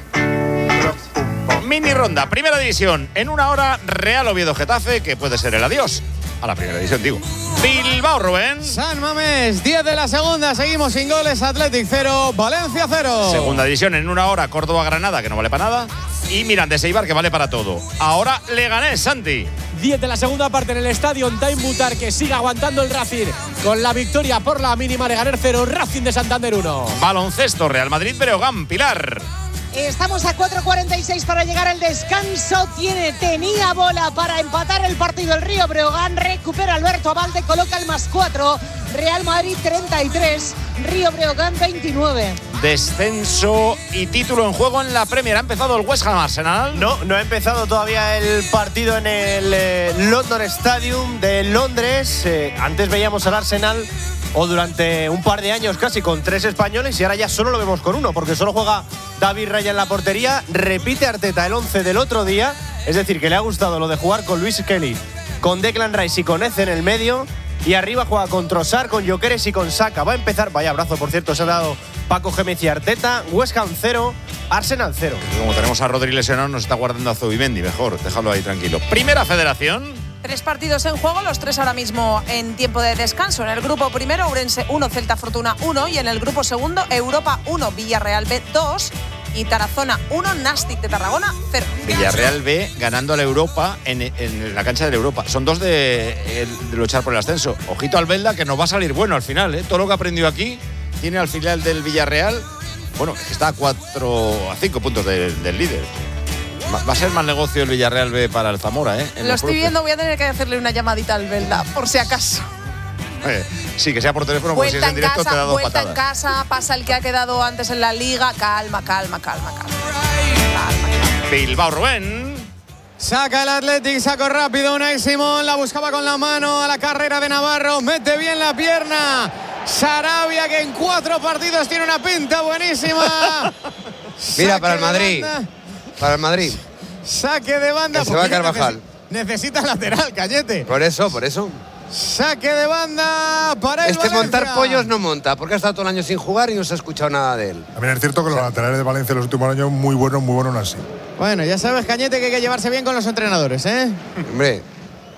Mini ronda, primera división. En una hora, Real Oviedo Getafe, que puede ser el adiós a la primera división, digo. Bilbao, Rubén. San Mamés, diez de la segunda. Seguimos sin goles. Athletic cero, Valencia cero. Segunda división en una hora, Córdoba Granada, que no vale para nada. Y Mirandés Eibar, que vale para todo. Ahora Leganés, Santi. diez de la segunda parte en el estadio. Time Butar, que sigue aguantando el Racing con la victoria por la mínima. Leganés cero, Racing de Santander uno. Baloncesto, Real Madrid, Breogán, Pilar. Estamos a cuatro cuarenta y seis para llegar al descanso. Tiene, tenía bola para empatar el partido el Río Breogán. Recupera Alberto Abalde, coloca el más cuatro. Real Madrid treinta y tres, Río Breogán veintinueve. Descenso y título en juego en la Premier. ¿Ha empezado el West Ham Arsenal? No, no ha empezado todavía el partido en el eh, London Stadium de Londres. Eh, antes veíamos al Arsenal, o durante un par de años casi, con tres españoles, y ahora ya solo lo vemos con uno, porque solo juega David Raya en la portería. Repite Arteta el once del otro día, es decir, que le ha gustado lo de jugar con Luis Kelly, con Declan Rice y con Eze en el medio, y arriba juega con Trossard, con Gyökeres y con Saka. Va a empezar, vaya abrazo por cierto, se ha dado Paco Gémez y Arteta. West Ham cero, Arsenal cero. Como tenemos a Rodri lesionado, nos está guardando a Zubimendi, mejor, déjalo ahí tranquilo. Primera Federación. Tres partidos en juego, los tres ahora mismo en tiempo de descanso. En el grupo primero, Ourense uno, Celta Fortuna uno. Y en el grupo segundo, Europa uno, Villarreal B dos. Y Tarazona uno, Nastic de Tarragona cero. Villarreal B ganando a la Europa en, en la cancha de la Europa. Son dos de, de luchar por el ascenso. Ojito al Belda, que nos va a salir bueno al final, ¿eh? Todo lo que aprendió aquí tiene al final del Villarreal. Bueno, está a cuatro, a cinco puntos del, del líder. Va a ser más negocio el Villarreal B para el Zamora, ¿eh? Lo estoy viendo, voy a tener que hacerle una llamadita al Belda, por si acaso. Eh, sí, que sea por teléfono, porque si es en directo casa, te da dos vuelta patadas. En casa, pasa el que ha quedado antes en la Liga. Calma, calma, calma, calma. calma. Bilbao, Rubén. Saca el Athletic, sacó rápido Unai Simón, la buscaba con la mano a la carrera de Navarro, mete bien la pierna. Sarabia, que en cuatro partidos tiene una pinta buenísima. Mira, para el Madrid. Para el Madrid. Saque de banda. Que se va a Carvajal. Necesita lateral, Cañete. Por eso, por eso. Saque de banda para el Este Valencia. montar pollos no monta, porque ha estado todo el año sin jugar y no se ha escuchado nada de él. También es cierto que los laterales de Valencia en los últimos años muy buenos, muy buenos así. Bueno, ya sabes, Cañete, que hay que llevarse bien con los entrenadores, ¿eh? Hombre,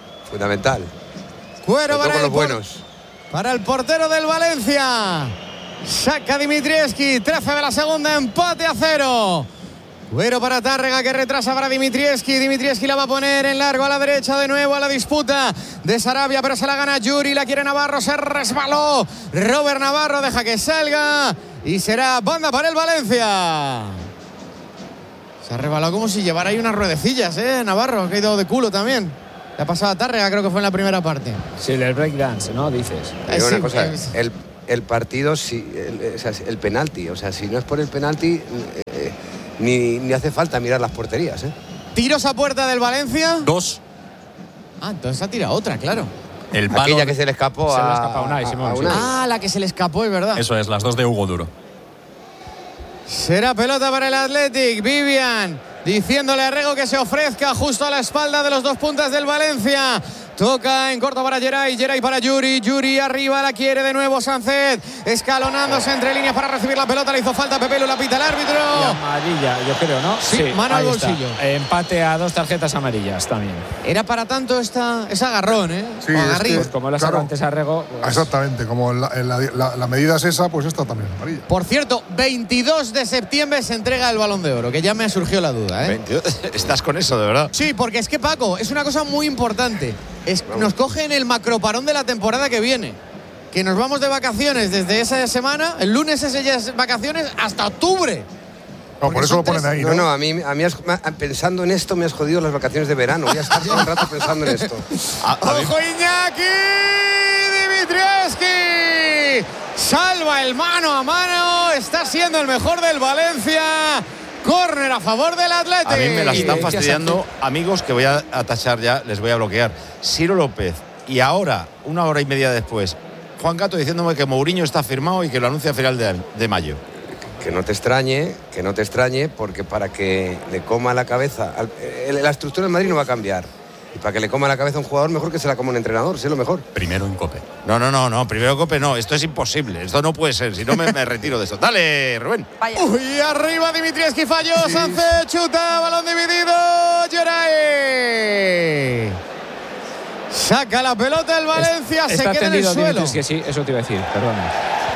fundamental. Cuero para con el los buenos. Para el portero del Valencia. Saca Dimitrievski, trece de la segunda, empate a cero. Cuero para Tárrega, que retrasa para Dimitrievski. Dimitrievski la va a poner en largo a la derecha de nuevo a la disputa de Sarabia, pero se la gana Yuri, la quiere Navarro, se resbaló. Robert Navarro deja que salga y será banda para el Valencia. Se ha resbalado como si llevara ahí unas ruedecillas, ¿eh? Navarro, ha caído de culo también. Le ha pasado a Tárrega, creo que fue en la primera parte. Sí, el breakdance, ¿no? Dices. Eh, sí, una cosa, es... el, el partido, si, el, o sea, el penalti, o sea, si no es por el penalti, eh, ni, ni hace falta mirar las porterías, ¿eh? Tiros a puerta del Valencia. Dos. Ah, entonces ha tirado otra, claro. El palo Aquella que se le escapó se a, le escapa a Unai, a- Simón, a sí. Unai. Ah, la que se le escapó, es verdad. Eso es, las dos de Hugo Duro. Será pelota para el Athletic. Vivian diciéndole a Rego que se ofrezca justo a la espalda de los dos puntas del Valencia. Toca en corto para Geray, Geray para Yuri, Yuri arriba, la quiere de nuevo Sánchez, escalonándose entre líneas para recibir la pelota, le hizo falta a Pepelu, la pita el árbitro. Y amarilla, yo creo, ¿no? Sí, mano al ahí está. bolsillo. Empate a dos tarjetas amarillas también. Era para tanto esta, ese agarrón, ¿eh? Sí, O es agarrín. que- Pues como lo ha sacado Claro. antes a Rego. pues- Exactamente, como la, la- la- la medida es esa, pues esta también es amarilla. Por cierto, veintidós de septiembre se entrega el Balón de Oro, que ya me surgió la duda, ¿eh? veintidós. ¿Estás con eso, de verdad? Sí, porque es que, Paco, es una cosa muy importante. Es, nos coge en el macroparón de la temporada que viene. Que nos vamos de vacaciones desde esa semana, el lunes ese ya es vacaciones, hasta octubre. No, por eso lo ponen ahí, No, ¿no? no, a mí, a mí has- me- pensando en esto me has jodido las vacaciones de verano. Voy a estar todo el rato pensando en esto. ¡Ojo, Iñaki! ¡Dimitrievski! Salva el mano a mano. Está siendo el mejor del Valencia. Córner a favor del Athletic. A mí me la están Y- fastidiando amigos que voy a, a tachar ya, les voy a bloquear. Ciro López y ahora, una hora y media después, Juan Gato diciéndome que Mourinho está firmado y que lo anuncia a final de, de mayo. Que no te extrañe, que no te extrañe, porque para que le coma la cabeza, al- eh, la estructura del Madrid no va a cambiar. Y para que le coma la cabeza a un jugador, mejor que se la coma un entrenador, sé lo mejor. Primero en Cope. No, no, no, no, primero Cope no, esto es imposible, esto no puede ser, si no me, me retiro de esto. Dale, Rubén. Vaya. Uy, arriba Dimitrievski falló, Sánchez chuta, balón dividido, Geray. Saca la pelota el Valencia, Está se queda en el tendido suelo. Dimitrievski, sí, eso te iba a decir, perdona.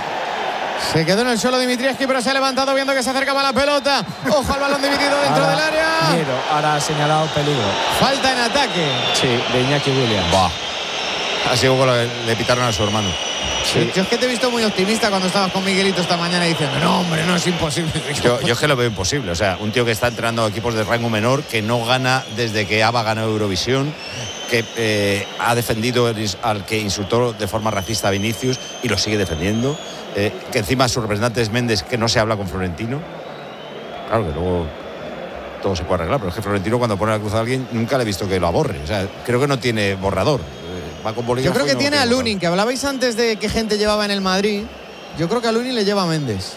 Se quedó en el suelo Dimitrievski, pero se ha levantado viendo que se acercaba la pelota. Ojo al balón dividido dentro Ahora, del área. Miero, ahora ha señalado peligro. Falta en ataque. Sí, de Iñaki Williams. Bah. Así como le, le pitaron a su hermano. Sí. Yo es que te he visto muy optimista cuando estabas con Miguelito esta mañana diciendo, no, hombre, no es imposible. Yo, yo es que lo veo imposible. O sea, un tío que está entrenando a equipos de rango menor, que no gana desde que ABBA ganó Eurovisión, que eh, ha defendido el ins- al que insultó de forma racista a Vinicius y lo sigue defendiendo. Eh, que encima su representante es Méndez, que no se habla con Florentino. Claro que luego todo se puede arreglar, pero es que Florentino cuando pone la cruz a alguien nunca le he visto que lo aborre. O sea, creo que no tiene borrador. Eh, va con Yo bolígrafo creo y que no tiene a borrador. Lunin, que hablabais antes de qué gente llevaba en el Madrid. Yo creo que a Lunin le lleva a Méndez.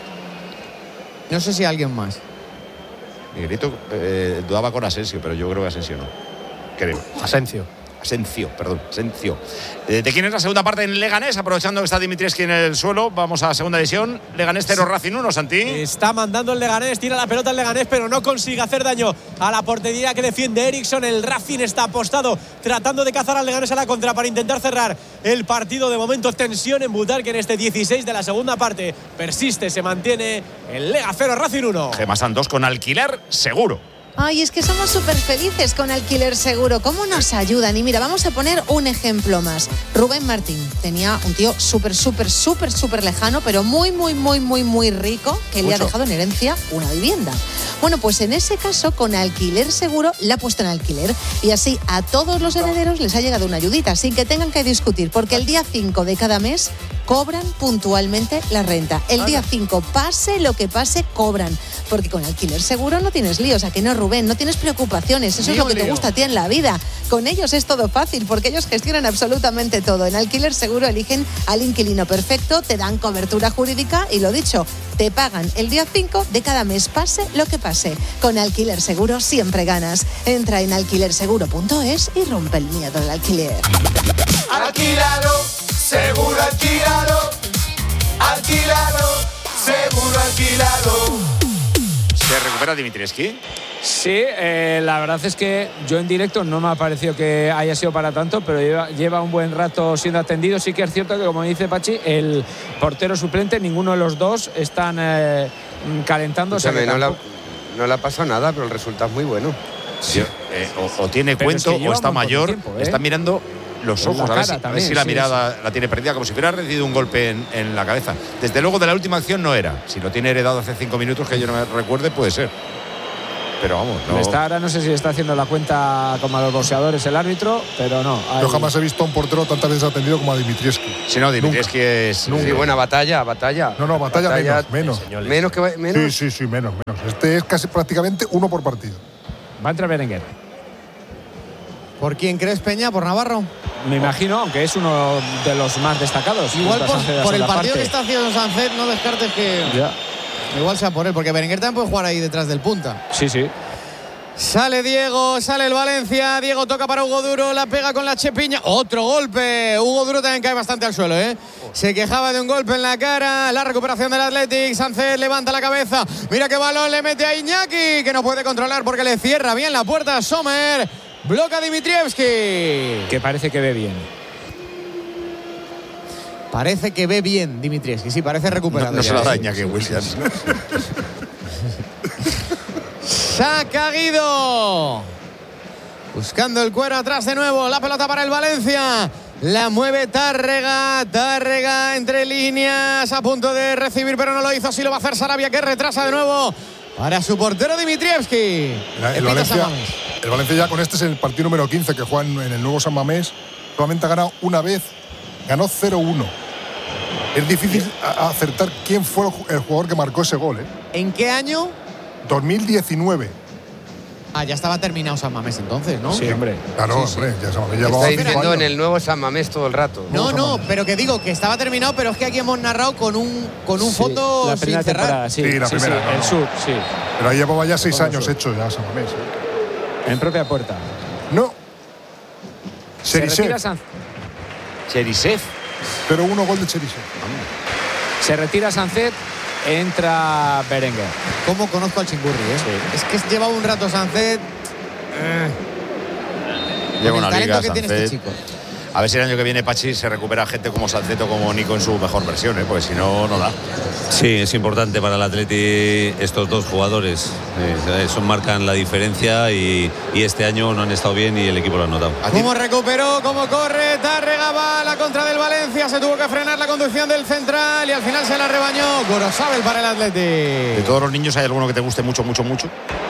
No sé si a alguien más. Miguelito eh, dudaba con Asensio, pero yo creo que Asensio no. Creo. Asencio. Asencio, perdón, Asencio. Eh, ¿De quién es la segunda parte en Leganés? Aprovechando que está Dimitrievski en el suelo, vamos a la segunda división. Leganés cero, Racing uno, Santi. Está mandando el Leganés, tira la pelota el Leganés, pero no consigue hacer daño a la portería que defiende Eriksson. El Racing está apostado, tratando de cazar al Leganés a la contra para intentar cerrar el partido. De momento, tensión en Butarque en este dieciséis de la segunda parte. Persiste, se mantiene el Lega cero, Racing uno. Gema Santos con alquiler seguro. Ay, es que somos súper felices con Alquiler Seguro. ¿Cómo nos ayudan? Y mira, vamos a poner un ejemplo más. Rubén Martín tenía un tío súper, súper, súper, súper lejano, pero muy, muy, muy, muy, muy rico, que le ha Mucho. dejado en herencia una vivienda. Bueno, pues en ese caso, con Alquiler Seguro, la ha puesto en alquiler. Y así a todos los herederos les ha llegado una ayudita, sin que tengan que discutir, porque el día cinco de cada mes cobran puntualmente la renta. El día cinco, pase lo que pase, cobran. Porque con Alquiler Seguro no tienes líos, ¿a que no, Rubén? No tienes preocupaciones, eso Ni es lo un que te lío. gusta a ti en la vida. Con ellos es todo fácil, porque ellos gestionan absolutamente todo. En Alquiler Seguro eligen al inquilino perfecto, te dan cobertura jurídica y lo dicho, te pagan el día cinco de cada mes, pase lo que pase. Con Alquiler Seguro siempre ganas. Entra en alquiler seguro punto es y rompe el miedo al alquiler. Alquilado, seguro alquilado. Alquilado, seguro alquilado. ¿Se recupera Dimitrievski? Sí, eh, la verdad es que yo en directo no me ha parecido que haya sido para tanto, pero lleva, lleva un buen rato siendo atendido. Sí que es cierto que, como dice Pachi, el portero suplente, ninguno de los dos están eh, calentándose. No, la, no le ha pasado nada, pero el resultado es muy bueno. Sí, eh, o, o tiene pero cuento es que o está mayor, tiempo, ¿eh? Está mirando los ojos, a ver, si, también, a ver si la sí, mirada sí. la tiene perdida, como si hubiera recibido un golpe en, en la cabeza. Desde luego de la última acción no era. Si lo tiene heredado hace cinco minutos, que yo no me recuerde, puede ser. Pero vamos, no. Está, ahora no sé si está haciendo la cuenta como a los boxeadores el árbitro, pero no. Hay... Yo jamás he visto a un portero tantas veces atendido como a Dimitrievski. Sí, no, Dimitrievski es. Nunca. Sí, buena batalla, batalla. No, no, batalla, batalla menos. Menos. Menos que menos. Sí, sí, sí, menos, menos. Este es casi prácticamente uno por partido. Va a entrar Berenguer. ¿Por quién crees, Peña? ¿Por Navarro? Me imagino, aunque es uno de los más destacados. Igual por, por el partido parte. que está haciendo Sánchez, no descartes que. Ya. Igual sea por él, porque Berenguer también puede jugar ahí detrás del punta. Sí, sí. Sale Diego, sale el Valencia. Diego toca para Hugo Duro, la pega con la chepiña. Otro golpe. Hugo Duro también cae bastante al suelo, ¿eh? Se quejaba de un golpe en la cara. La recuperación del Athletic. Sánchez levanta la cabeza. Mira qué balón le mete a Iñaki, que no puede controlar porque le cierra bien la puerta. Sommer. Bloca Dimitrievski. Que parece que ve bien. Parece que ve bien Dimitrievski. Sí, parece recuperado. No, no se la da Iñaki Williams. Saca Guido. Buscando el cuero atrás de nuevo. La pelota para el Valencia. La mueve Tárrega. Tárrega entre líneas. A punto de recibir, pero no lo hizo. Así lo va a hacer Sarabia, que retrasa de nuevo para su portero Dimitrievski. El, el, Valencia, el Valencia ya con este es el partido número quince que juega en, en el nuevo San Mamés. Solamente ha ganado una vez. Ganó cero uno. Es difícil acertar quién fue el jugador que marcó ese gol, ¿eh? ¿En qué año? dos mil diecinueve. Ah, ya estaba terminado San Mamés entonces, ¿no? Sí, hombre. Claro, sí, hombre. Sí. Ya San Mamés Está diciendo en el nuevo San Mamés todo el rato. No, no, pero que digo que estaba terminado, pero es que aquí hemos narrado con un, con un sí, fondo la sin cerrar. Sí, sí, la sí, primera. Sí, no, el no. sur, sí. Pero ahí llevaba ya seis años hecho ya San Mamés. ¿eh? En propia puerta. No. Cherisev. Cherisev. Pero uno gol de Cherisev. Se retira Sánchez. Entra Berenguer. ¿Cómo conozco al Chingurri, eh? Sí. Es que lleva un rato Sánchez. Eh. Lleva una liga que Sánchez. Tiene este chico. A ver si el año que viene, Pachi, se recupera gente como Sánchez o como Nico en su mejor versión, ¿eh? Porque si no, no da. Sí, es importante para el Atleti estos dos jugadores. Eh, eso marcan la diferencia y, y este año no han estado bien y el equipo lo ha notado. ¿Cómo recuperó? ¿Cómo corre? Tárrega va a la contra del Valencia. Se tuvo que frenar la conducción del central y al final se la rebañó. Gorosabel para el Atleti. ¿De todos los niños hay alguno que te guste mucho, mucho, mucho?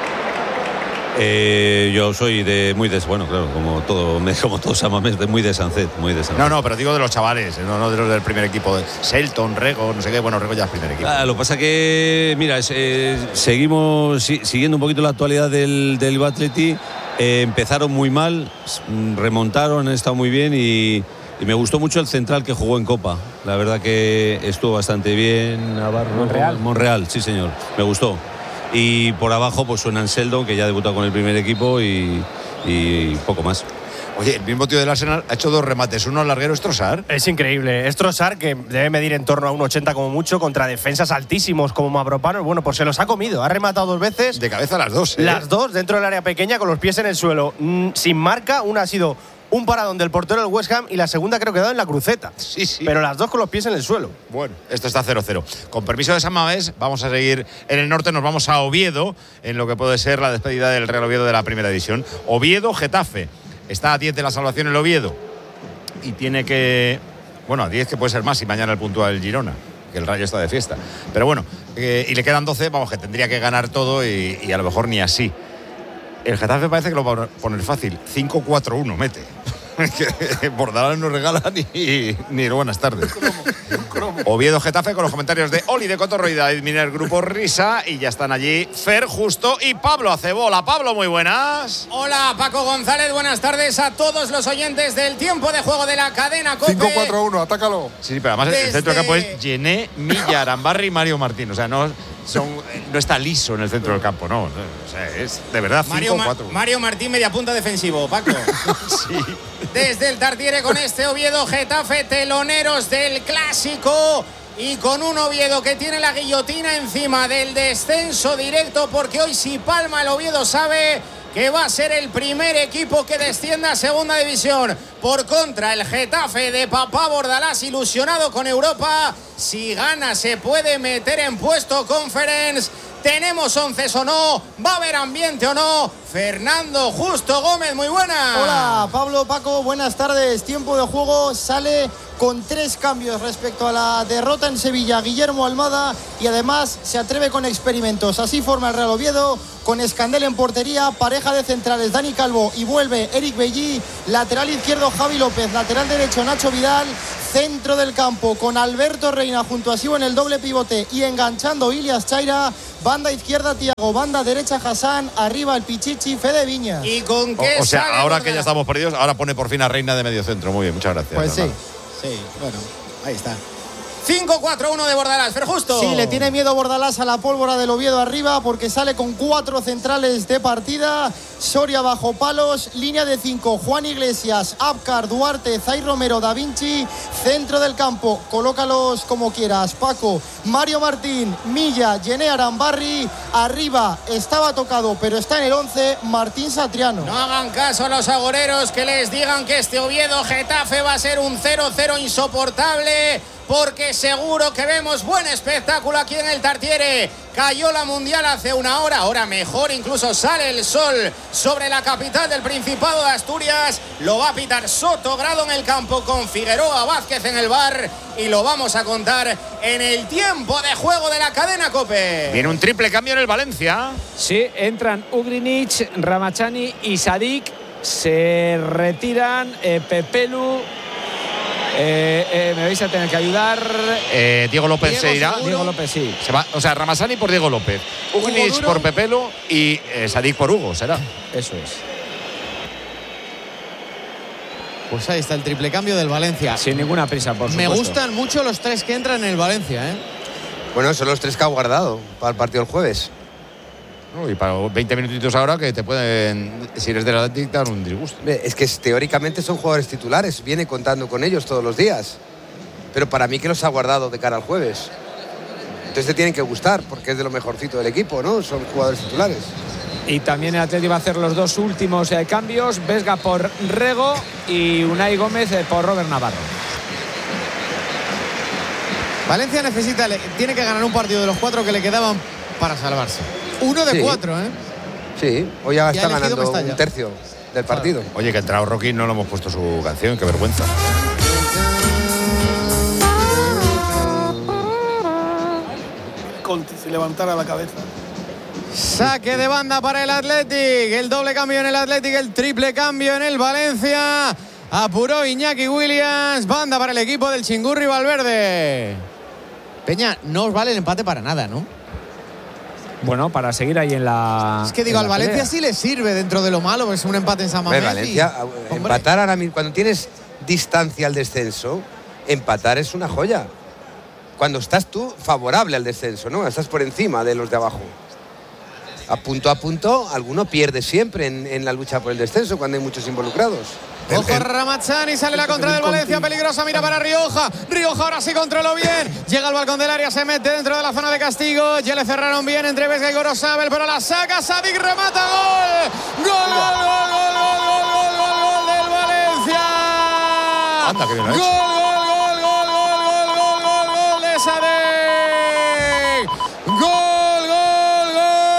Eh, yo soy de muy de bueno, claro, como todo, como todos San Mamés, de muy de Sánchez, muy de Sánchez. No, no, pero digo de los chavales, no, no de los del primer equipo, de Selton, Rego, no sé qué, bueno, Rego ya es primer equipo. Ah, lo que pasa que, mira, es, eh, seguimos si, siguiendo un poquito la actualidad del, del Atleti. Eh, empezaron muy mal, remontaron, han estado muy bien y, y me gustó mucho el central que jugó en Copa. La verdad que estuvo bastante bien. Navarro, Monreal. Monreal, sí señor, me gustó. Y por abajo pues suena Anselmo, que ya ha debutado con el primer equipo y, y poco más. Oye, el mismo tío del Arsenal ha hecho dos remates, uno al larguero, es Trossard. Es increíble, es Trossard, que debe medir en torno a un ochenta como mucho, contra defensas altísimos como Mavropanos. Bueno, pues se los ha comido, ha rematado dos veces. De cabeza las dos, ¿eh? Las dos dentro del área pequeña con los pies en el suelo, mm, sin marca. Una ha sido un paradón del portero del West Ham y la segunda creo que ha dado en la cruceta. Sí, sí. Pero las dos con los pies en el suelo. Bueno, esto está cero cero. Con permiso de San Mamés, vamos a seguir en el norte, nos vamos a Oviedo, en lo que puede ser la despedida del Real Oviedo de la primera división. Oviedo-Getafe. Está a diez de la salvación el Oviedo. Y tiene que... Bueno, a diez que puede ser más si mañana el puntúa el Girona, que el Rayo está de fiesta. Pero bueno, eh, y le quedan doce, vamos, que tendría que ganar todo y, y a lo mejor ni así. El Getafe parece que lo va a poner fácil. cinco cuatro uno mete. Que Bordalás no regala ni, ni buenas tardes. Oviedo Getafe con los comentarios de Oli de Cotorro y David Miner, Grupo Risa. Y ya están allí Fer Justo y Pablo Acebola. Pablo, muy buenas. Hola, Paco González. Buenas tardes a todos los oyentes del tiempo de juego de la cadena COPE. cinco cuatro uno, atácalo. Sí, sí, pero además Desde... el centro del campo es Gené, Milla, Arambarri y Mario Martín. O sea, no, son, no está liso en el centro del campo, no. O sea, es de verdad cinco cuatro. Ma Mario Martín, media punta defensivo, Paco. Sí. Desde el Tartiere con este Oviedo Getafe, teloneros del clásico. y con un Oviedo que tiene la guillotina encima del descenso directo, porque hoy si palma el Oviedo sabe que va a ser el primer equipo que descienda a segunda división. Por contra, el Getafe de Papá Bordalás, ilusionado con Europa, si gana se puede meter en puesto Conference. ¿Tenemos once o no? ¿Va a haber ambiente o no? Fernando Justo Gómez, muy buena. Hola, Pablo, Paco, buenas tardes. Tiempo de juego sale con tres cambios respecto a la derrota en Sevilla. Guillermo Almada, y además se atreve con experimentos. Así forma el Real Oviedo, con Escandel en portería, pareja de centrales Dani Calvo y vuelve Eric Bellí, lateral izquierdo Javi López, lateral derecho Nacho Vidal, centro del campo con Alberto Reina junto a Sibo en el doble pivote y enganchando Ilias Chaira, banda izquierda Tiago, banda derecha Hassan, arriba el Pichichi Fede Viñas. ¿Y con qué O, o sea, ahora que ya estamos perdidos, ahora pone por fin a Reina de medio centro. Muy bien, muchas gracias. Pues sí, Bernardo. sí, bueno, ahí está. cinco cuatro uno de Bordalás, pero justo. Sí, le tiene miedo Bordalás a la pólvora del Oviedo arriba porque sale con cuatro centrales de partida. Soria bajo palos, línea de cinco, Juan Iglesias, Abkar, Duarte, Zay Romero, Da Vinci, centro del campo, colócalos como quieras, Paco, Mario Martín, Milla, Yené Arambarri, arriba estaba tocado pero está en el once, Martín Satriano. No hagan caso a los agoreros que les digan que este Oviedo Getafe va a ser un cero cero insoportable, porque seguro que vemos buen espectáculo aquí en el Tartiere. Cayó la Mundial hace una hora, ahora mejor, incluso sale el sol sobre la capital del Principado de Asturias. Lo va a pitar Soto Grado en el campo con Figueroa Vázquez en el bar y lo vamos a contar en el tiempo de juego de la cadena COPE. Viene un triple cambio en el Valencia. Sí, entran Ugrinic, Ramachani y Sadik. Se retiran eh, Pepelu. Eh, eh, me vais a tener que ayudar. Eh, Diego López Diego se irá. seguro. Diego López, sí. Se va, o sea, Ramasani por Diego López, Ugrinic por Pepelo y eh, Sadik por Hugo, será. Eso es. Pues ahí está el triple cambio del Valencia. Sin ninguna prisa, por Me supuesto. gustan mucho los tres que entran en el Valencia, ¿eh? Bueno, son los tres que ha guardado para el partido del jueves. No, y para veinte minutitos ahora que te pueden, si eres del Atlético, dar un disgusto. Es que teóricamente son jugadores titulares, viene contando con ellos todos los días. Pero para mí que los ha guardado de cara al jueves. Entonces te tienen que gustar, porque es de lo mejorcito del equipo, ¿no? Son jugadores titulares. Y también el Atlético va a hacer los dos últimos eh, cambios. Vesga por Rego y Unai Gómez eh, por Robert Navarro. Valencia necesita, tiene que ganar un partido de los cuatro que le quedaban para salvarse. Uno de Sí. cuatro, ¿eh? Sí, hoy ya, Y ha está elegido ganando Mestalla. un tercio del partido. Oye, que ha entrado Rocky, no le hemos puesto su canción, qué vergüenza. Conte, si levantara la cabeza. Saque de banda para el Athletic. El doble cambio en el Athletic, el triple cambio en el Valencia. Apuró Iñaki Williams. Banda para el equipo del Chingurri Valverde. Peña, no os vale el empate para nada, ¿no? Bueno, para seguir ahí en la. Es que digo, en al la Valencia pelea. sí le sirve dentro de lo malo, es un empate en San Mamés. Hombre, Valencia, y- empatar ahora mismo, cuando tienes distancia al descenso, empatar es una joya. Cuando estás tú favorable al descenso, ¿no? Estás por encima de los de abajo. A punto a punto, alguno pierde siempre en, en la lucha por el descenso cuando hay muchos involucrados. Ojo Ramachani, sale la contra del Valencia, peligrosa, mira para Rioja. Rioja ahora sí controló bien. Llega al balcón del área, se mete dentro de la zona de castigo. Ya le cerraron bien entre Vesga y Gorosabel, pero la saca Sadik, remata, gol. Gol, gol, gol, gol, gol, gol, gol, gol, gol del Valencia. Anda, que bien lo ha Gol, hecho. gol, gol, gol, gol, gol, gol, gol, gol de Sadik. Gol, gol,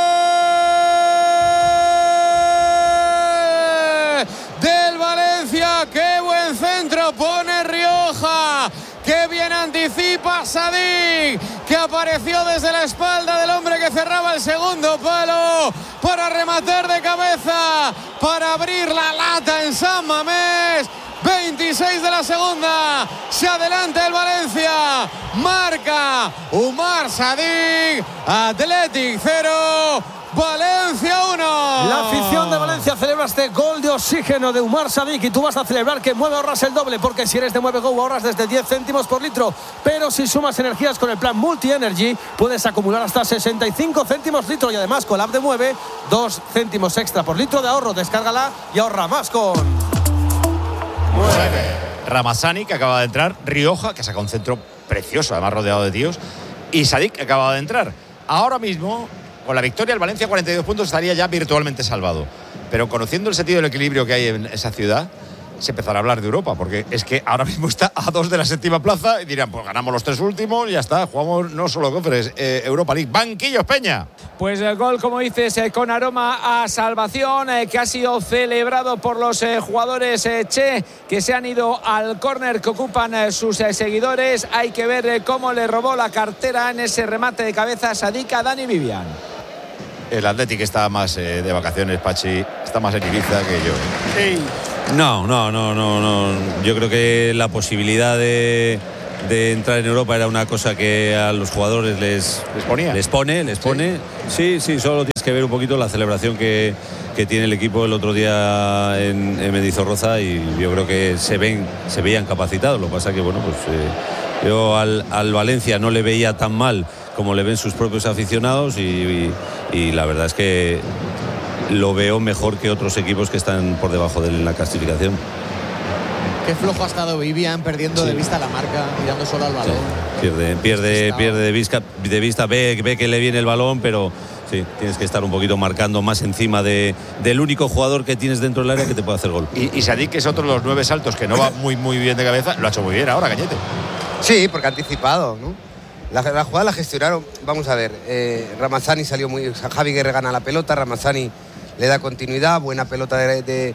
gol del Valencia. Qué buen centro pone Rioja. Qué bien anticipa Sadik, que apareció desde la espalda del hombre que cerraba el segundo palo para rematar de cabeza, para abrir la lata en San Mamés. veintiséis de la segunda, se adelanta el Valencia, marca Umar Sadik, Athletic cero, Valencia uno. La afición de Valencia celebra este gol de oxígeno de Umar Sadik y tú vas a celebrar que Mueve ahorras el doble, porque si eres de Mueve Go ahorras desde diez céntimos por litro, pero si sumas energías con el plan Multi Energy puedes acumular hasta sesenta y cinco céntimos litro y además con la app de Mueve dos céntimos extra por litro de ahorro. Descárgala y ahorra más con Ramazani, que acaba de entrar, Rioja, que saca un centro precioso, además rodeado de tíos. Y Sadik acaba de entrar. Ahora mismo, con la victoria, el Valencia cuarenta y dos puntos estaría ya virtualmente salvado. Pero conociendo el sentido del equilibrio que hay en esa ciudad, se empezará a hablar de Europa, porque es que ahora mismo está a dos de la séptima plaza y dirán, pues ganamos los tres últimos y ya está, jugamos no solo Conference, eh, Europa League. Banquillos, Peña. Pues el gol, como dices, eh, con aroma a salvación, eh, que ha sido celebrado por los eh, jugadores eh, Che, que se han ido al córner que ocupan eh, sus eh, seguidores. Hay que ver eh, cómo le robó la cartera en ese remate de cabeza Sadik a Dani Vivian. El Athletic está más eh, de vacaciones, Pachi, está más en Ibiza que yo. Sí. No, no, no, no, no. Yo creo que la posibilidad de, de entrar en Europa era una cosa que a los jugadores les, les ponía. Les pone, les pone. Sí, sí, sí, solo tienes que ver un poquito la celebración que, que tiene el equipo el otro día en, en Mendizorroza y yo creo que se ven, se veían capacitados. Lo que pasa que, bueno, pues eh, yo al, al Valencia no le veía tan mal como le ven sus propios aficionados y, y, y la verdad es que lo veo mejor que otros equipos que están por debajo de él en la clasificación. Qué flojo ha estado Vivian, perdiendo sí. de vista la marca, mirando solo al balón. Sí. Pierde, pierde, pierde de vista, de vista ve, ve que le viene el balón, pero sí, tienes que estar un poquito marcando más encima de, del único jugador que tienes dentro del área que te puede hacer gol. Y, y Sadik, que es otro de los nueve saltos que no va muy, muy bien de cabeza, lo ha hecho muy bien ahora, Cañete. Sí, porque ha anticipado, ¿no? La, la jugada la gestionaron, vamos a ver, eh, Ramazani salió muy... O sea, Javi Guerre gana la pelota, Ramazani le da continuidad, buena pelota de, de,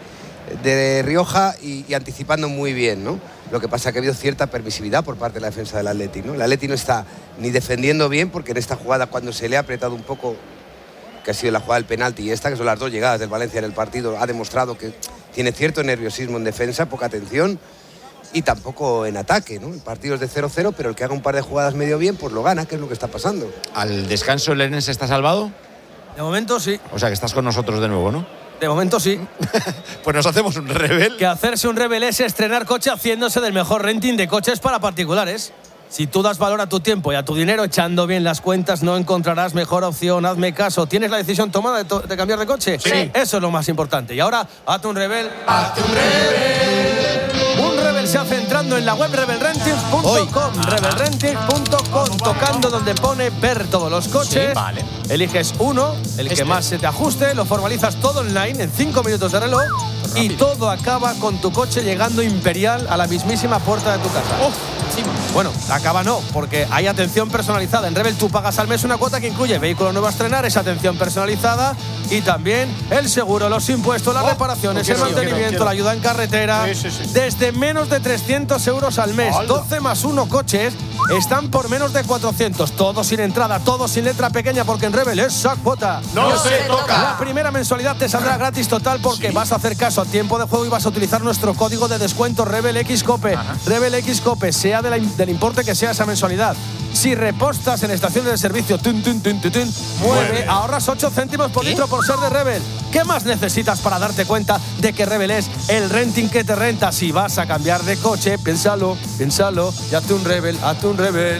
de Rioja y, y anticipando muy bien, ¿no? Lo que pasa es que ha habido cierta permisividad por parte de la defensa del Atleti, ¿no? El Atleti no está ni defendiendo bien, porque en esta jugada, cuando se le ha apretado un poco, que ha sido la jugada del penalti y esta, que son las dos llegadas del Valencia en el partido, ha demostrado que tiene cierto nerviosismo en defensa, poca atención, y tampoco en ataque, ¿no? El partido es de cero cero, pero el que haga un par de jugadas medio bien, pues lo gana, que es lo que está pasando. ¿Al descanso el Lenense está salvado? De momento sí. O sea que estás con nosotros de nuevo, ¿no? De momento sí. Pues nos hacemos un rebel. Que hacerse un rebel es estrenar coche haciéndose del mejor renting de coches para particulares. Si tú das valor a tu tiempo y a tu dinero echando bien las cuentas, no encontrarás mejor opción. Hazme caso. ¿Tienes la decisión tomada de, to de cambiar de coche? Sí. Eso es lo más importante. Y ahora, hazte un rebel. ¡Hazte un rebel! Un rebel se hace entrando en la web rebel rentings punto com. rebel rentings punto com. Tocando donde pone ver todos los coches. Sí, vale. Eliges uno, el este. que más se te ajuste, lo formalizas todo online en cinco minutos de reloj. Rápido. Y todo acaba con tu coche llegando imperial a la mismísima puerta de tu casa. ¡Oh! Sí. Bueno, acaba no, porque hay atención personalizada. En Rebel tú pagas al mes una cuota que incluye vehículo nuevo a estrenar, esa atención personalizada y también el seguro, los impuestos, las oh, reparaciones, quiero, el mantenimiento, quiero, quiero. la ayuda en carretera. Sí, sí, sí. Desde menos de trescientos euros al mes. ¡Hola! doce más uno coches están por menos de cuatrocientos. Todo sin entrada, todo sin letra pequeña, porque en Rebel esa cuota no, no se toca. La primera mensualidad te saldrá gratis total porque ¿sí? vas a hacer caso a tiempo de juego y vas a utilizar nuestro código de descuento Rebel X Cope. Ajá. Rebel X Cope, sea de la, del importe que sea esa mensualidad. Si repostas en estaciones de servicio, tun, tun, tun, tun, tun, mueve, ahorras ocho céntimos por ¿Qué? litro por ser de Rebel. ¿Qué más necesitas para darte cuenta de que Rebel es el renting que te renta? Si vas a cambiar de coche, piénsalo, piénsalo, y hazte un Rebel, hazte un Rebel.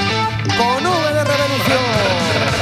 Con V de revolución.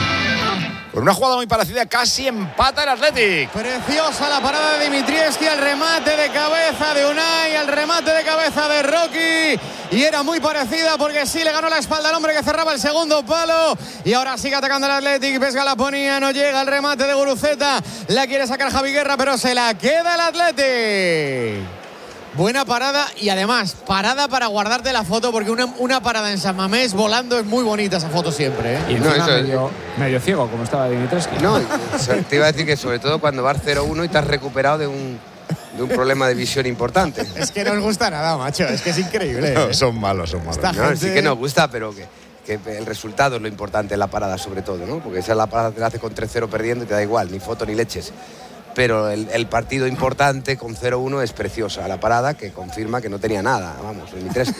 Por una jugada muy parecida, casi empata el Athletic. Preciosa la parada de Dimitrievski, el remate de cabeza de Unai, el remate de cabeza de Rocky. Y era muy parecida porque sí le ganó la espalda al hombre que cerraba el segundo palo. Y ahora sigue atacando el Athletic. Vesga la ponía, no llega el remate de Guruceta. La quiere sacar Javi Guerra, pero se la queda el Athletic. Buena parada y además parada para guardarte la foto, porque una, una parada en San Mamés volando es muy bonita esa foto siempre, ¿eh? Y no, eso medio, es... medio ciego, como estaba Dimitrievski. No, te iba a decir que sobre todo cuando vas cero uno y te has recuperado de un, de un problema de visión importante. Es que no os gusta nada, macho, es que es increíble. ¿eh? No, son malos, son malos. No, gente... Sí que nos gusta, pero que, que el resultado es lo importante en la parada sobre todo, ¿no? Porque esa la parada te la hace con tres cero perdiendo y te da igual, ni foto ni leches. Pero el, el partido importante con cero uno es preciosa. La parada que confirma que no tenía nada. Vamos, Dimitrievski.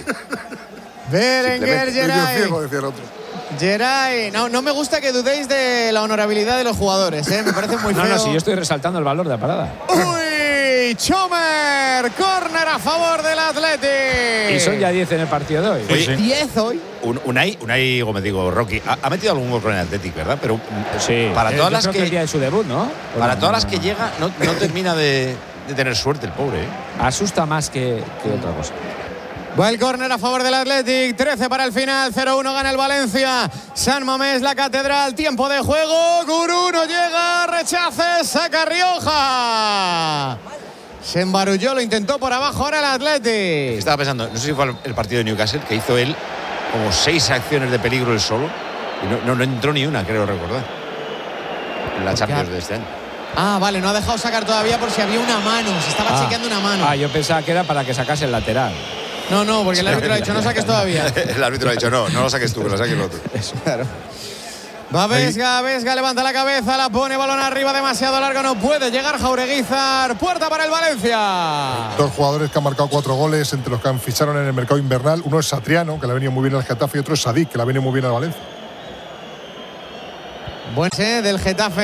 Berenguer, Geray. Ciego, decía el otro. Geray, no, no me gusta que dudéis de la honorabilidad de los jugadores, ¿eh? Me parece muy feo. No, no, si yo estoy resaltando el valor de la parada. ¡Uy! Chomer, córner a favor del Athletic. Y son ya diez en el partido de hoy. Oye, diez hoy. Un, Unai, Unai Gómez, digo, Rocky, ha, ha metido algún gol con el Athletic, ¿verdad? Pero sí, para todas las que, que el día de su debut, ¿no? Para no, todas no, las que no. llega, no, no termina de, de tener suerte el pobre, ¿eh? Asusta más que, que otra cosa. Va el córner a favor del Athletic, trece para el final, cero uno gana el Valencia. San Mamés, la Catedral, tiempo de juego. Gurú no llega, rechace, saca Rioja. Se embarulló, lo intentó por abajo ahora el Athletic. Estaba pensando, no sé si fue el partido de Newcastle, que hizo él como seis acciones de peligro él solo. Y no, no, no entró ni una, creo recordar. En la Champions de este año. Ah, vale, no ha dejado sacar todavía por si había una mano. Se estaba Ah. chequeando una mano. Ah, yo pensaba que era para que sacase el lateral. No, no, porque el árbitro ha dicho no saques todavía. El árbitro ha dicho no, no lo saques tú, que lo saques el otro. Claro. Va Vesga, Vesga levanta la cabeza, la pone balón arriba, demasiado largo, no puede llegar Jaureguizar. Puerta para el Valencia. Dos jugadores que han marcado cuatro goles, entre los que han ficharon en el mercado invernal. Uno es Satriano, que le ha venido muy bien al Getafe, y otro es Sadik, que le ha venido muy bien al Valencia. Buen set del Getafe.